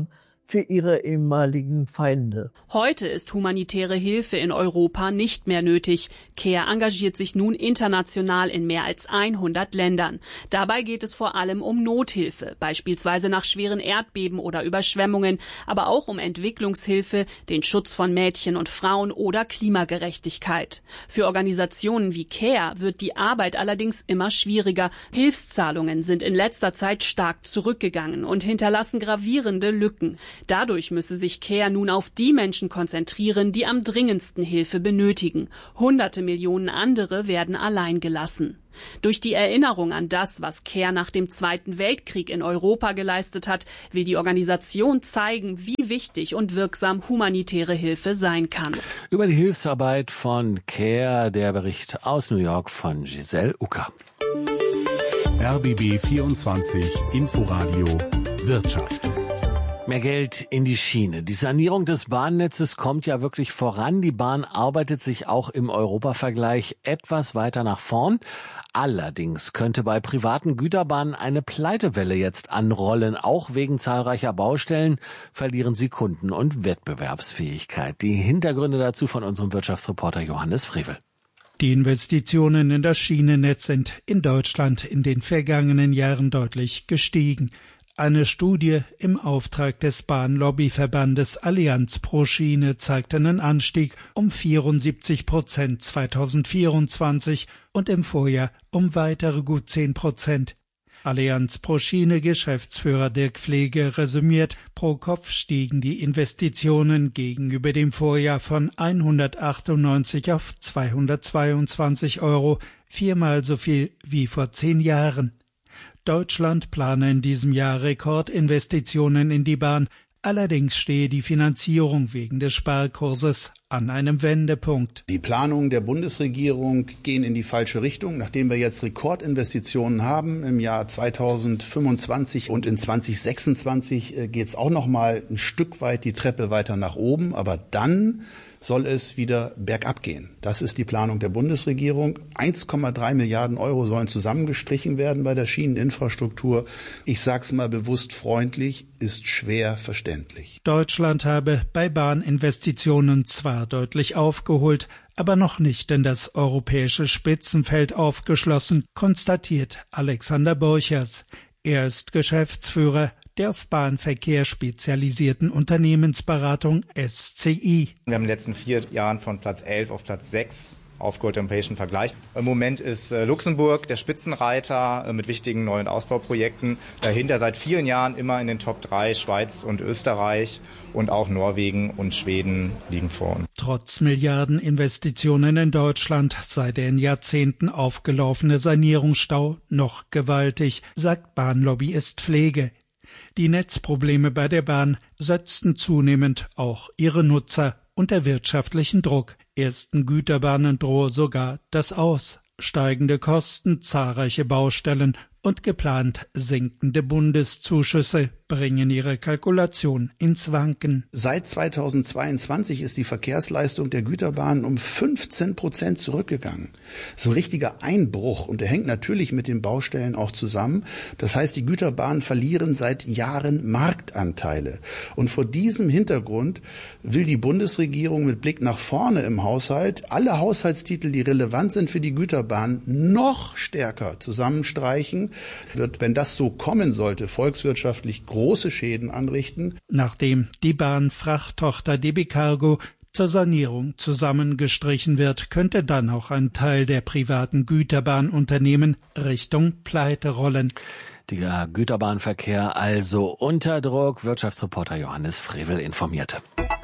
für ihre ehemaligen Feinde. Heute ist humanitäre Hilfe in Europa nicht mehr nötig. CARE engagiert sich nun international in mehr als hundert Ländern. Dabei geht es vor allem um Nothilfe, beispielsweise nach schweren Erdbeben oder Überschwemmungen, aber auch um Entwicklungshilfe, den Schutz von Mädchen und Frauen oder Klimagerechtigkeit. Für Organisationen wie CARE wird die Arbeit allerdings immer schwieriger. Hilfszahlungen sind in letzter Zeit stark zurückgegangen und hinterlassen gravierende Lücken. Dadurch müsse sich CARE nun auf die Menschen konzentrieren, die am dringendsten Hilfe benötigen. Hunderte Millionen andere werden allein gelassen. Durch die Erinnerung an das, was CARE nach dem Zweiten Weltkrieg in Europa geleistet hat, will die Organisation zeigen, wie wichtig und wirksam humanitäre Hilfe sein kann. Über die Hilfsarbeit von CARE, der Bericht aus New York von Giselle Ucker. R B B vierundzwanzig Inforadio Wirtschaft. Mehr Geld in die Schiene. Die Sanierung des Bahnnetzes kommt ja wirklich voran. Die Bahn arbeitet sich auch im Europavergleich etwas weiter nach vorn. Allerdings könnte bei privaten Güterbahnen eine Pleitewelle jetzt anrollen. Auch wegen zahlreicher Baustellen verlieren sie Kunden- und Wettbewerbsfähigkeit. Die Hintergründe dazu von unserem Wirtschaftsreporter Johannes Frevel. Die Investitionen in das Schienennetz sind in Deutschland in den vergangenen Jahren deutlich gestiegen. Eine Studie im Auftrag des Bahnlobbyverbandes Allianz pro Schiene zeigt einen Anstieg um vierundsiebzig Prozent zweitausendvierundzwanzig und im Vorjahr um weitere gut zehn Prozent. Allianz pro Schiene Geschäftsführer Dirk Pflege resümiert, pro Kopf stiegen die Investitionen gegenüber dem Vorjahr von hundertachtundneunzig auf zweihundertzweiundzwanzig Euro, viermal so viel wie vor zehn Jahren. Deutschland plane in diesem Jahr Rekordinvestitionen in die Bahn. Allerdings stehe die Finanzierung wegen des Sparkurses an einem Wendepunkt. Die Planungen der Bundesregierung gehen in die falsche Richtung. Nachdem wir jetzt Rekordinvestitionen haben im Jahr zweitausendfünfundzwanzig und in zweitausendsechsundzwanzig geht es auch noch mal ein Stück weit die Treppe weiter nach oben. Aber dann soll es wieder bergab gehen. Das ist die Planung der Bundesregierung. eins Komma drei Milliarden Euro sollen zusammengestrichen werden bei der Schieneninfrastruktur. Ich sage es mal bewusst freundlich, ist schwer verständlich. Deutschland habe bei Bahninvestitionen zwar deutlich aufgeholt, aber noch nicht in das europäische Spitzenfeld aufgeschlossen, konstatiert Alexander Borchers. Er ist Geschäftsführer der auf Bahnverkehr spezialisierten Unternehmensberatung S C I. Wir haben in den letzten vier Jahren von Platz elf auf Platz sechs aufgeholt im europäischen Vergleich. Im Moment ist äh, Luxemburg der Spitzenreiter äh, mit wichtigen neuen Ausbauprojekten. Dahinter seit vielen Jahren immer in den Top drei Schweiz und Österreich und auch Norwegen und Schweden liegen vor uns. Trotz Milliardeninvestitionen in Deutschland sei der in Jahrzehnten aufgelaufene Sanierungsstau noch gewaltig, sagt Bahnlobbyist Pflege. Die Netzprobleme bei der Bahn setzten zunehmend auch ihre Nutzer unter wirtschaftlichen Druck. Ersten Güterbahnen drohe sogar das Aus. Steigende Kosten, zahlreiche Baustellen und geplant sinkende Bundeszuschüsse bringen ihre Kalkulation ins Wanken. Seit zweitausendzweiundzwanzig ist die Verkehrsleistung der Güterbahnen um fünfzehn Prozent zurückgegangen. Das ist ein richtiger Einbruch und der hängt natürlich mit den Baustellen auch zusammen. Das heißt, die Güterbahnen verlieren seit Jahren Marktanteile. Und vor diesem Hintergrund will die Bundesregierung mit Blick nach vorne im Haushalt alle Haushaltstitel, die relevant sind für die Güterbahn, noch stärker zusammenstreichen. Wird, wenn das so kommen sollte, volkswirtschaftlich große Schäden anrichten. Nachdem die Bahn-Frachttochter D B Cargo zur Sanierung zusammengestrichen wird, könnte dann auch ein Teil der privaten Güterbahnunternehmen Richtung Pleite rollen. Der Güterbahnverkehr also unter Druck. Wirtschaftsreporter Johannes Frevel informierte.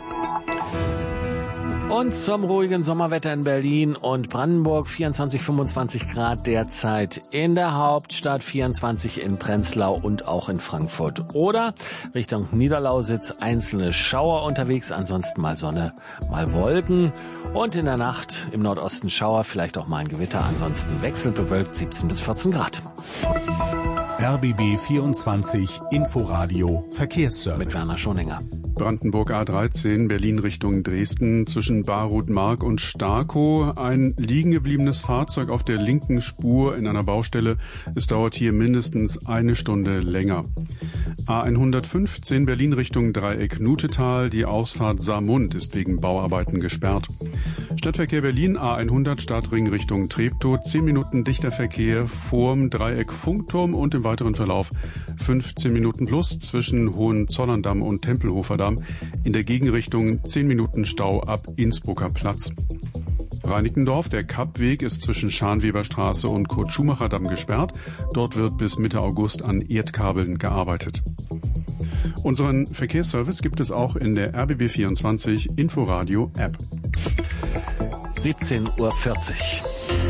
Und zum ruhigen Sommerwetter in Berlin und Brandenburg, vierundzwanzig, fünfundzwanzig Grad derzeit in der Hauptstadt, vierundzwanzig in Prenzlau und auch in Frankfurt. Oder Richtung Niederlausitz einzelne Schauer unterwegs, ansonsten mal Sonne, mal Wolken. Und in der Nacht im Nordosten Schauer, vielleicht auch mal ein Gewitter, ansonsten wechselnd bewölkt, siebzehn bis vierzehn Grad. R B B vierundzwanzig Inforadio Verkehrsservice. Mit Werner Schoninger. Brandenburg A dreizehn, Berlin Richtung Dresden, zwischen Baruth-Mark und Starkow. Ein liegen gebliebenes Fahrzeug auf der linken Spur in einer Baustelle. Es dauert hier mindestens eine Stunde länger. A hundertfünfzehn, Berlin Richtung Dreieck Nutetal. Die Ausfahrt Saarmund ist wegen Bauarbeiten gesperrt. Stadtverkehr Berlin, A hundert, Stadtring Richtung Treptow. Zehn Minuten dichter Verkehr vorm Dreieck Funkturm und im weiteren Verlauf fünfzehn Minuten plus zwischen Hohenzollern-Damm und Tempelhofer-Damm. In der Gegenrichtung zehn Minuten Stau ab Innsbrucker Platz. Reinickendorf, der Kappweg ist zwischen Scharnweberstraße und Kurt-Schumacher-Damm gesperrt. Dort wird bis Mitte August an Erdkabeln gearbeitet. Unseren Verkehrsservice gibt es auch in der R B B vierundzwanzig Inforadio App. siebzehn Uhr vierzig.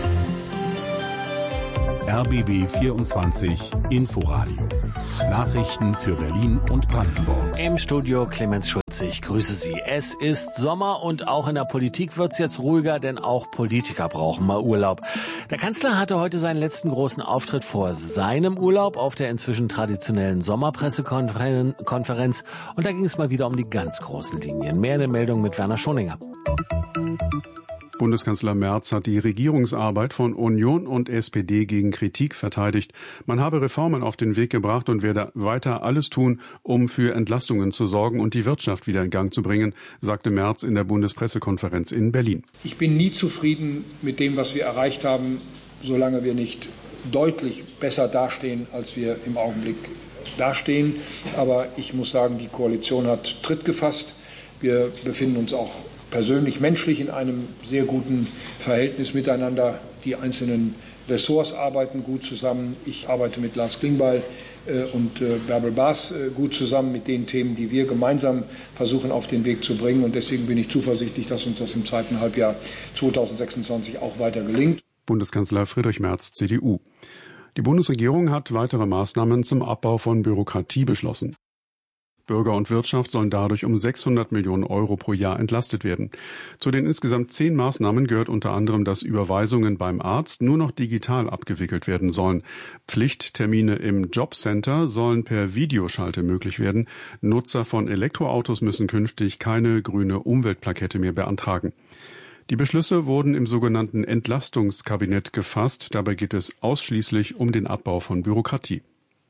R B B vierundzwanzig Inforadio. Nachrichten für Berlin und Brandenburg. Im Studio Clemens Schulze, ich grüße Sie. Es ist Sommer und auch in der Politik wird's jetzt ruhiger, denn auch Politiker brauchen mal Urlaub. Der Kanzler hatte heute seinen letzten großen Auftritt vor seinem Urlaub auf der inzwischen traditionellen Sommerpressekonferenz. Und da ging es mal wieder um die ganz großen Linien. Mehr in der Meldung mit Werner Schoninger. Bundeskanzler Merz hat die Regierungsarbeit von Union und S P D gegen Kritik verteidigt. Man habe Reformen auf den Weg gebracht und werde weiter alles tun, um für Entlastungen zu sorgen und die Wirtschaft wieder in Gang zu bringen, sagte Merz in der Bundespressekonferenz in Berlin. Ich bin nie zufrieden mit dem, was wir erreicht haben, solange wir nicht deutlich besser dastehen, als wir im Augenblick dastehen. Aber ich muss sagen, die Koalition hat Tritt gefasst. Wir befinden uns auch persönlich, menschlich in einem sehr guten Verhältnis miteinander. Die einzelnen Ressorts arbeiten gut zusammen. Ich arbeite mit Lars Klingbeil äh, und äh, Bärbel Baas äh, gut zusammen mit den Themen, die wir gemeinsam versuchen auf den Weg zu bringen. Und deswegen bin ich zuversichtlich, dass uns das im zweiten Halbjahr zweitausendsechsundzwanzig auch weiter gelingt. Bundeskanzler Friedrich Merz, C D U. Die Bundesregierung hat weitere Maßnahmen zum Abbau von Bürokratie beschlossen. Bürger und Wirtschaft sollen dadurch um sechshundert Millionen Euro pro Jahr entlastet werden. Zu den insgesamt zehn Maßnahmen gehört unter anderem, dass Überweisungen beim Arzt nur noch digital abgewickelt werden sollen. Pflichttermine im Jobcenter sollen per Videoschalte möglich werden. Nutzer von Elektroautos müssen künftig keine grüne Umweltplakette mehr beantragen. Die Beschlüsse wurden im sogenannten Entlastungskabinett gefasst. Dabei geht es ausschließlich um den Abbau von Bürokratie.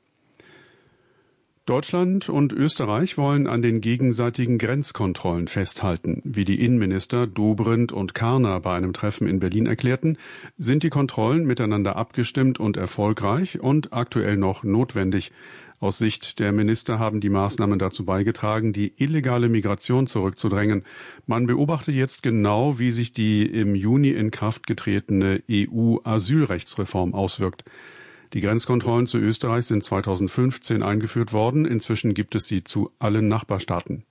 Deutschland und Österreich wollen an den gegenseitigen Grenzkontrollen festhalten. Wie die Innenminister Dobrindt und Karner bei einem Treffen in Berlin erklärten, sind die Kontrollen miteinander abgestimmt und erfolgreich und aktuell noch notwendig. Aus Sicht der Minister haben die Maßnahmen dazu beigetragen, die illegale Migration zurückzudrängen. Man beobachte jetzt genau, wie sich die im Juni in Kraft getretene E U-Asylrechtsreform auswirkt. Die Grenzkontrollen zu Österreich sind zweitausendfünfzehn eingeführt worden. Inzwischen gibt es sie zu allen Nachbarstaaten.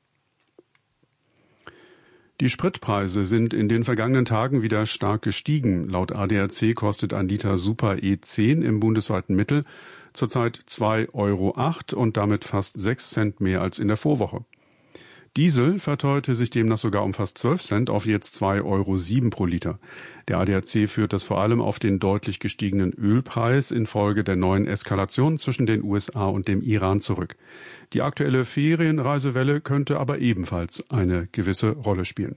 Die Spritpreise sind in den vergangenen Tagen wieder stark gestiegen. Laut A D A C kostet ein Liter Super E zehn im bundesweiten Mittel zurzeit zwei Euro acht und damit fast sechs Cent mehr als in der Vorwoche. Diesel verteuerte sich demnach sogar um fast zwölf Cent auf jetzt zwei Euro sieben pro Liter. Der A D A C führt das vor allem auf den deutlich gestiegenen Ölpreis infolge der neuen Eskalation zwischen den U S A und dem Iran zurück. Die aktuelle Ferienreisewelle könnte aber ebenfalls eine gewisse Rolle spielen.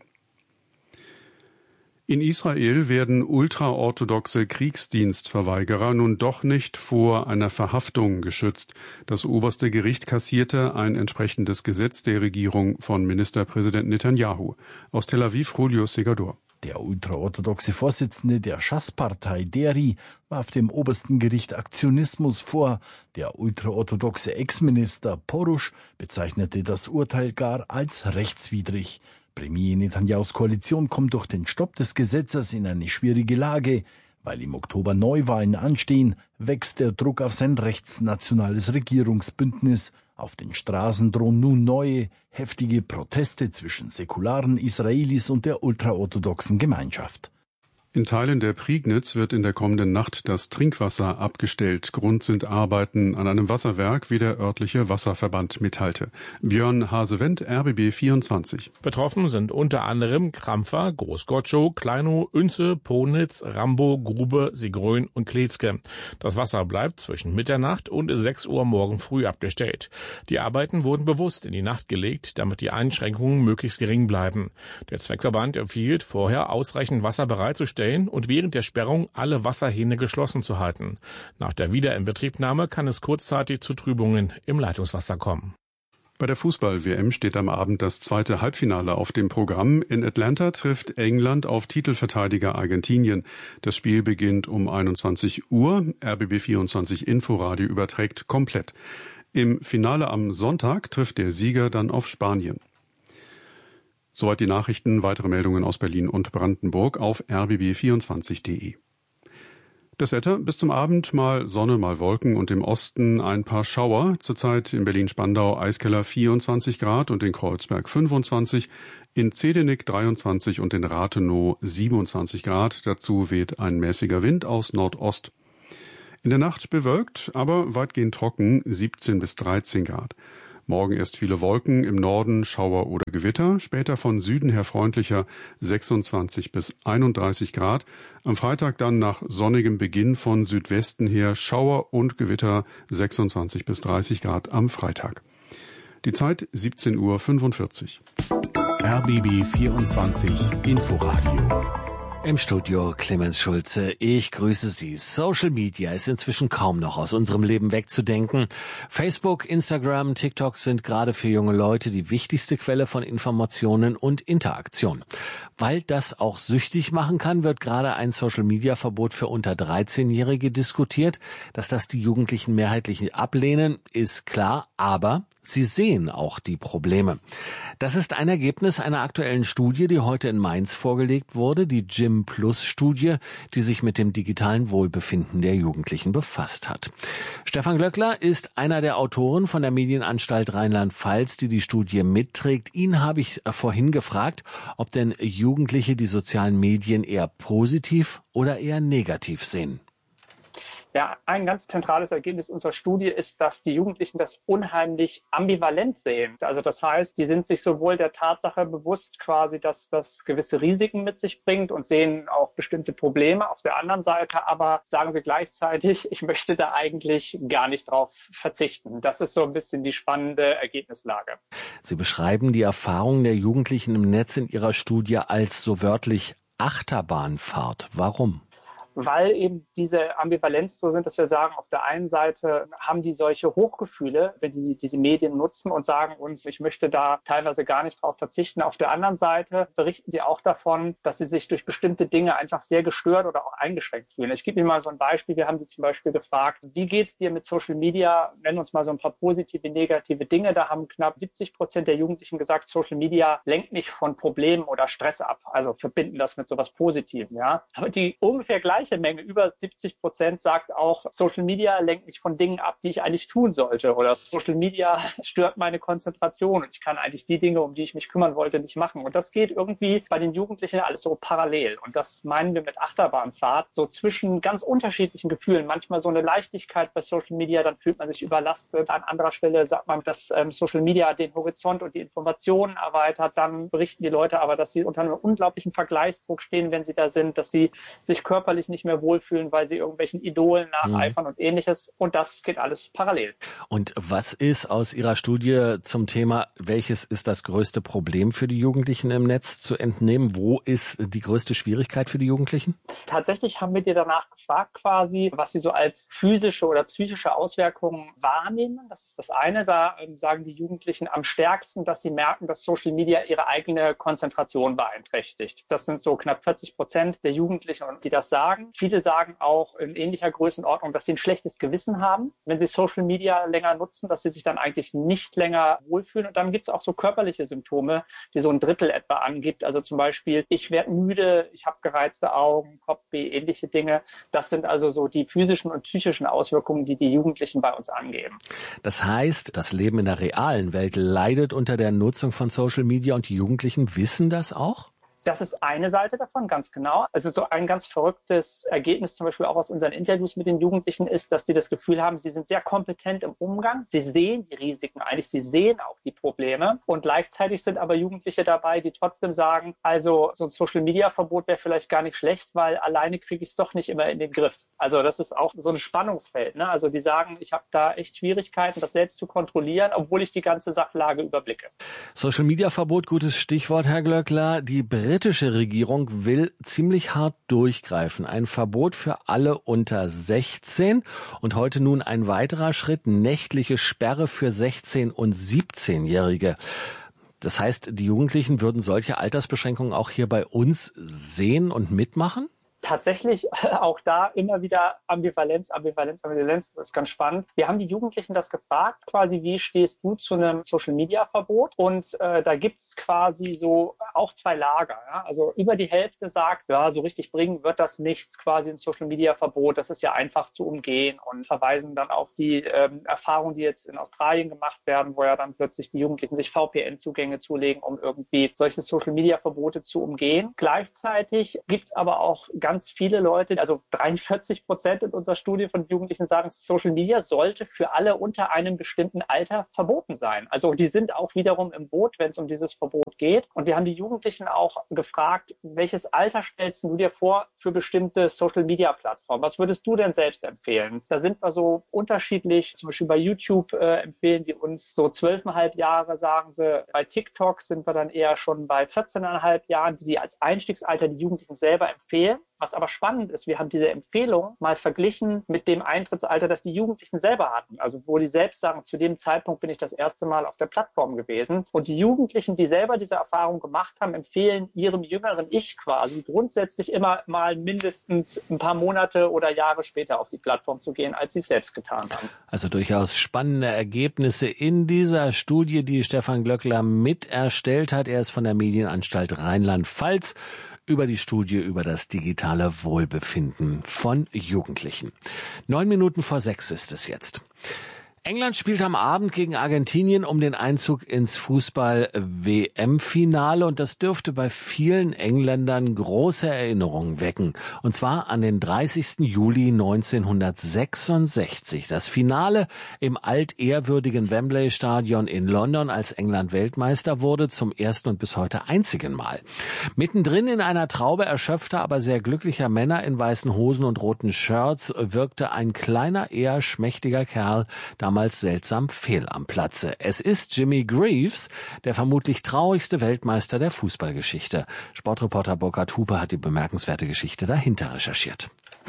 In Israel werden ultraorthodoxe Kriegsdienstverweigerer nun doch nicht vor einer Verhaftung geschützt. Das oberste Gericht kassierte ein entsprechendes Gesetz der Regierung von Ministerpräsident Netanyahu. Aus Tel Aviv, Julio Segador. Der ultraorthodoxe Vorsitzende der Schass-Partei Deri warf dem obersten Gericht Aktionismus vor. Der ultraorthodoxe Ex-Minister Porusch bezeichnete das Urteil gar als rechtswidrig. Premier Netanyahus Koalition kommt durch den Stopp des Gesetzes in eine schwierige Lage. Weil im Oktober Neuwahlen anstehen, wächst der Druck auf sein rechtsnationales Regierungsbündnis. Auf den Straßen drohen nun neue, heftige Proteste zwischen säkularen Israelis und der ultraorthodoxen Gemeinschaft. In Teilen der Prignitz wird in der kommenden Nacht das Trinkwasser abgestellt. Grund sind Arbeiten an einem Wasserwerk, wie der örtliche Wasserverband mitteilte. Björn Hasewendt, R B B vierundzwanzig. Betroffen sind unter anderem Krampfer, Großgotschow, Kleinow,Ünze, Ponitz, Rambo, Grube, Sigrön und Kletzke. Das Wasser bleibt zwischen Mitternacht und sechs Uhr morgen früh abgestellt. Die Arbeiten wurden bewusst in die Nacht gelegt, damit die Einschränkungen möglichst gering bleiben. Der Zweckverband empfiehlt, vorher ausreichend Wasser bereitzustellen und während der Sperrung alle Wasserhähne geschlossen zu halten. Nach der Wiederinbetriebnahme kann es kurzzeitig zu Trübungen im Leitungswasser kommen. Bei der Fußball-W M steht am Abend das zweite Halbfinale auf dem Programm. In Atlanta trifft England auf Titelverteidiger Argentinien. Das Spiel beginnt um einundzwanzig Uhr. R B B vierundzwanzig Inforadio überträgt komplett. Im Finale am Sonntag trifft der Sieger dann auf Spanien. Soweit die Nachrichten. Weitere Meldungen aus Berlin und Brandenburg auf r b b vierundzwanzig punkt de. Das Wetter bis zum Abend mal Sonne, mal Wolken und im Osten ein paar Schauer. Zurzeit in Berlin-Spandau Eiskeller vierundzwanzig Grad und in Kreuzberg fünfundzwanzig, in Zedenick dreiundzwanzig und in Rathenow siebenundzwanzig Grad. Dazu weht ein mäßiger Wind aus Nordost. In der Nacht bewölkt, aber weitgehend trocken, siebzehn bis dreizehn Grad. Morgen erst viele Wolken, im Norden Schauer oder Gewitter, später von Süden her freundlicher sechsundzwanzig bis einunddreißig Grad. Am Freitag dann nach sonnigem Beginn von Südwesten her Schauer und Gewitter sechsundzwanzig bis dreißig Grad am Freitag. Die Zeit siebzehn Uhr fünfundvierzig. R B B vierundzwanzig Inforadio. Im Studio Clemens Schulze, ich grüße Sie. Social Media ist inzwischen kaum noch aus unserem Leben wegzudenken. Facebook, Instagram, TikTok sind gerade für junge Leute die wichtigste Quelle von Informationen und Interaktion. Weil das auch süchtig machen kann, wird gerade ein Social-Media-Verbot für unter dreizehnjährige diskutiert. Dass das die Jugendlichen mehrheitlich ablehnen, ist klar, aber sie sehen auch die Probleme. Das ist ein Ergebnis einer aktuellen Studie, die heute in Mainz vorgelegt wurde, die Gym Plus Studie, die sich mit dem digitalen Wohlbefinden der Jugendlichen befasst hat. Stefan Glöckler ist einer der Autoren von der Medienanstalt Rheinland-Pfalz, die die Studie mitträgt. Ihn habe ich vorhin gefragt, ob denn Jugendliche die sozialen Medien eher positiv oder eher negativ sehen. Ja, ein ganz zentrales Ergebnis unserer Studie ist, dass die Jugendlichen das unheimlich ambivalent sehen. Also das heißt, die sind sich sowohl der Tatsache bewusst quasi, dass das gewisse Risiken mit sich bringt und sehen auch bestimmte Probleme auf der anderen Seite, aber sagen sie gleichzeitig, ich möchte da eigentlich gar nicht drauf verzichten. Das ist so ein bisschen die spannende Ergebnislage. Sie beschreiben die Erfahrungen der Jugendlichen im Netz in Ihrer Studie als so wörtlich Achterbahnfahrt. Warum? Weil eben diese Ambivalenz so sind, dass wir sagen, auf der einen Seite haben die solche Hochgefühle, wenn die diese Medien nutzen und sagen uns, ich möchte da teilweise gar nicht drauf verzichten. Auf der anderen Seite berichten sie auch davon, dass sie sich durch bestimmte Dinge einfach sehr gestört oder auch eingeschränkt fühlen. Ich gebe Ihnen mal so ein Beispiel. Wir haben sie zum Beispiel gefragt, wie geht's dir mit Social Media? Nennen uns mal so ein paar positive, negative Dinge. Da haben knapp siebzig Prozent der Jugendlichen gesagt, Social Media lenkt nicht von Problemen oder Stress ab. Also verbinden das mit sowas Positivem, ja. Aber die ungefähr gleiche Menge, über siebzig Prozent sagt auch, Social Media lenkt mich von Dingen ab, die ich eigentlich tun sollte. Oder Social Media stört meine Konzentration und ich kann eigentlich die Dinge, um die ich mich kümmern wollte, nicht machen. Und das geht irgendwie bei den Jugendlichen alles so parallel. Und das meinen wir mit Achterbahnfahrt, so zwischen ganz unterschiedlichen Gefühlen. Manchmal so eine Leichtigkeit bei Social Media, dann fühlt man sich überlastet. An anderer Stelle sagt man, dass ähm, Social Media den Horizont und die Informationen erweitert. Dann berichten die Leute aber, dass sie unter einem unglaublichen Vergleichsdruck stehen, wenn sie da sind, dass sie sich körperlich nicht mehr wohlfühlen, weil sie irgendwelchen Idolen nacheifern mhm. und Ähnliches. Und das geht alles parallel. Und was ist aus Ihrer Studie zum Thema, welches ist das größte Problem für die Jugendlichen im Netz zu entnehmen? Wo ist die größte Schwierigkeit für die Jugendlichen? Tatsächlich haben wir dir danach gefragt quasi, was sie so als physische oder psychische Auswirkungen wahrnehmen. Das ist das eine. Da ähm, sagen die Jugendlichen am stärksten, dass sie merken, dass Social Media ihre eigene Konzentration beeinträchtigt. Das sind so knapp vierzig Prozent der Jugendlichen, die das sagen. Viele sagen auch in ähnlicher Größenordnung, dass sie ein schlechtes Gewissen haben, wenn sie Social Media länger nutzen, dass sie sich dann eigentlich nicht länger wohlfühlen. Und dann gibt es auch so körperliche Symptome, die so ein Drittel etwa angibt. Also zum Beispiel, ich werde müde, ich habe gereizte Augen, Kopfweh, ähnliche Dinge. Das sind also so die physischen und psychischen Auswirkungen, die die Jugendlichen bei uns angeben. Das heißt, das Leben in der realen Welt leidet unter der Nutzung von Social Media und die Jugendlichen wissen das auch? Das ist eine Seite davon, ganz genau. Also so ein ganz verrücktes Ergebnis zum Beispiel auch aus unseren Interviews mit den Jugendlichen ist, dass die das Gefühl haben, sie sind sehr kompetent im Umgang. Sie sehen die Risiken eigentlich, sie sehen auch die Probleme. Und gleichzeitig sind aber Jugendliche dabei, die trotzdem sagen, also so ein Social-Media-Verbot wäre vielleicht gar nicht schlecht, weil alleine kriege ich es doch nicht immer in den Griff. Also das ist auch so ein Spannungsfeld, ne? Also die sagen, ich habe da echt Schwierigkeiten, das selbst zu kontrollieren, obwohl ich die ganze Sachlage überblicke. Social-Media-Verbot, gutes Stichwort, Herr Glöckler. Die britische Regierung will ziemlich hart durchgreifen. Ein Verbot für alle unter sechzehn und heute nun ein weiterer Schritt, nächtliche Sperre für sechzehn- und siebzehnjährige. Das heißt, die Jugendlichen würden solche Altersbeschränkungen auch hier bei uns sehen und mitmachen? Tatsächlich auch da immer wieder Ambivalenz, Ambivalenz, Ambivalenz. Das ist ganz spannend. Wir haben die Jugendlichen das gefragt, quasi, wie stehst du zu einem Social-Media-Verbot? Und äh, da gibt es quasi so auch zwei Lager. Ja? Also über die Hälfte sagt, ja, so richtig bringen wird das nichts, quasi ein Social-Media-Verbot. Das ist ja einfach zu umgehen und verweisen dann auf die ähm, Erfahrungen, die jetzt in Australien gemacht werden, wo ja dann plötzlich die Jugendlichen sich V P N-Zugänge zulegen, um irgendwie solche Social-Media-Verbote zu umgehen. Gleichzeitig gibt es aber auch ganz Ganz viele Leute, also dreiundvierzig Prozent in unserer Studie von Jugendlichen sagen, Social Media sollte für alle unter einem bestimmten Alter verboten sein. Also die sind auch wiederum im Boot, wenn es um dieses Verbot geht. Und wir haben die Jugendlichen auch gefragt, welches Alter stellst du dir vor für bestimmte Social Media Plattformen? Was würdest du denn selbst empfehlen? Da sind wir so unterschiedlich. Zum Beispiel bei YouTube äh, empfehlen die uns so zwölfeinhalb Jahre, sagen sie. Bei TikTok sind wir dann eher schon bei vierzehneinhalb Jahren, die als Einstiegsalter die Jugendlichen selber empfehlen. Was aber spannend ist, wir haben diese Empfehlung mal verglichen mit dem Eintrittsalter, das die Jugendlichen selber hatten. Also wo die selbst sagen, zu dem Zeitpunkt bin ich das erste Mal auf der Plattform gewesen. Und die Jugendlichen, die selber diese Erfahrung gemacht haben, empfehlen ihrem jüngeren Ich quasi grundsätzlich immer mal mindestens ein paar Monate oder Jahre später auf die Plattform zu gehen, als sie es selbst getan haben. Also durchaus spannende Ergebnisse in dieser Studie, die Stefan Glöckler mit erstellt hat. Er ist von der Medienanstalt Rheinland-Pfalz über die Studie über das digitale Wohlbefinden von Jugendlichen. Neun Minuten vor sechs ist es jetzt. England spielt am Abend gegen Argentinien um den Einzug ins Fußball-W M-Finale und das dürfte bei vielen Engländern große Erinnerungen wecken. Und zwar an den dreißigsten Juli neunzehnhundertsechsundsechzig. Das Finale im altehrwürdigen Wembley-Stadion in London, als England Weltmeister wurde, zum ersten und bis heute einzigen Mal. Mittendrin in einer Traube erschöpfter, aber sehr glücklicher Männer in weißen Hosen und roten Shirts wirkte ein kleiner, eher schmächtiger Kerl, damals seltsam fehl am Platze. Es ist Jimmy Greaves, der vermutlich traurigste Weltmeister der Fußballgeschichte. Sportreporter Burkhard Hupe hat die bemerkenswerte Geschichte dahinter recherchiert.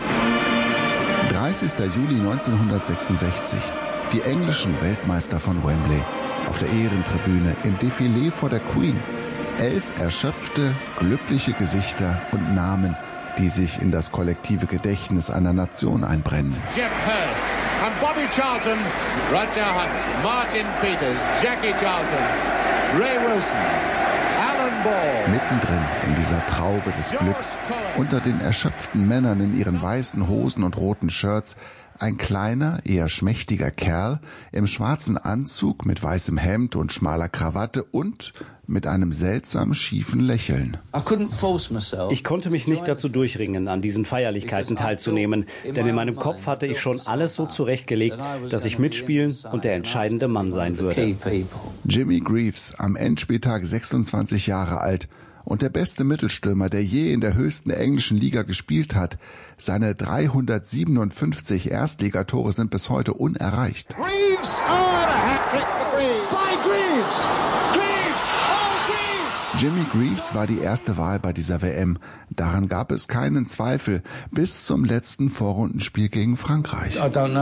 dreißigster Juli neunzehnhundertsechsundsechzig. Die englischen Weltmeister von Wembley. Auf der Ehrentribüne im Defilé vor der Queen. Elf erschöpfte, glückliche Gesichter und Namen, die sich in das kollektive Gedächtnis einer Nation einbrennen. Jeff Hurst. And Bobby Charlton, Roger Hunt, Martin Peters, Jackie Charlton, Ray Wilson, Alan Ball. Mittendrin in dieser Traube des Glücks, unter den erschöpften Männern in ihren weißen Hosen und roten Shirts, ein kleiner, eher schmächtiger Kerl im schwarzen Anzug mit weißem Hemd und schmaler Krawatte und mit einem seltsam schiefen Lächeln. Ich konnte mich nicht dazu durchringen, an diesen Feierlichkeiten teilzunehmen, denn in meinem Kopf hatte ich schon alles so zurechtgelegt, dass ich mitspielen und der entscheidende Mann sein würde. Jimmy Greaves, am Endspieltag sechsundzwanzig Jahre alt und der beste Mittelstürmer, der je in der höchsten englischen Liga gespielt hat. Seine dreihundertsiebenundfünfzig Erstligatore sind bis heute unerreicht. Greaves! Oh, a hat-trick for Greaves! By Greaves! Greaves! Oh, Greaves! Jimmy Greaves war die erste Wahl bei dieser W M. Daran gab es keinen Zweifel, bis zum letzten Vorrundenspiel gegen Frankreich.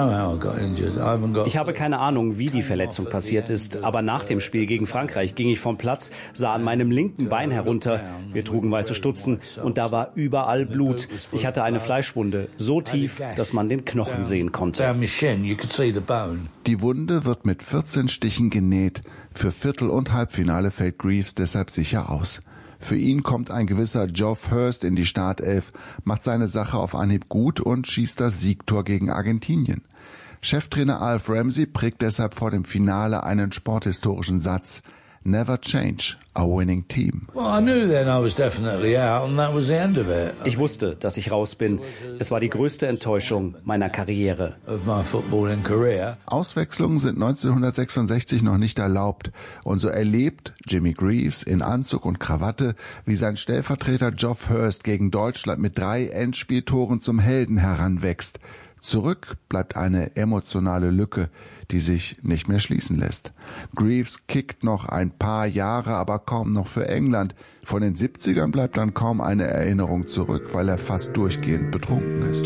Ich habe keine Ahnung, wie die Verletzung passiert ist, aber nach dem Spiel gegen Frankreich ging ich vom Platz, sah an meinem linken Bein herunter. Wir trugen weiße Stutzen und da war überall Blut. Ich hatte eine Fleischwunde, so tief, dass man den Knochen sehen konnte. Die Wunde wird mit vierzehn Stichen genäht. Für Viertel- und Halbfinale fällt Greaves deshalb sicher aus. Für ihn kommt ein gewisser Geoff Hurst in die Startelf, macht seine Sache auf Anhieb gut und schießt das Siegtor gegen Argentinien. Cheftrainer Alf Ramsey prägt deshalb vor dem Finale einen sporthistorischen Satz. Never change a winning team. Ich wusste, dass ich raus bin. Es war die größte Enttäuschung meiner Karriere. Auswechslungen sind neunzehnhundertsechsundsechzig noch nicht erlaubt. Und so erlebt Jimmy Greaves in Anzug und Krawatte, wie sein Stellvertreter Geoff Hurst gegen Deutschland mit drei Endspieltoren zum Helden heranwächst. Zurück bleibt eine emotionale Lücke, die sich nicht mehr schließen lässt. Greaves kickt noch ein paar Jahre, aber kaum noch für England. Von den siebzigern bleibt dann kaum eine Erinnerung zurück, weil er fast durchgehend betrunken ist.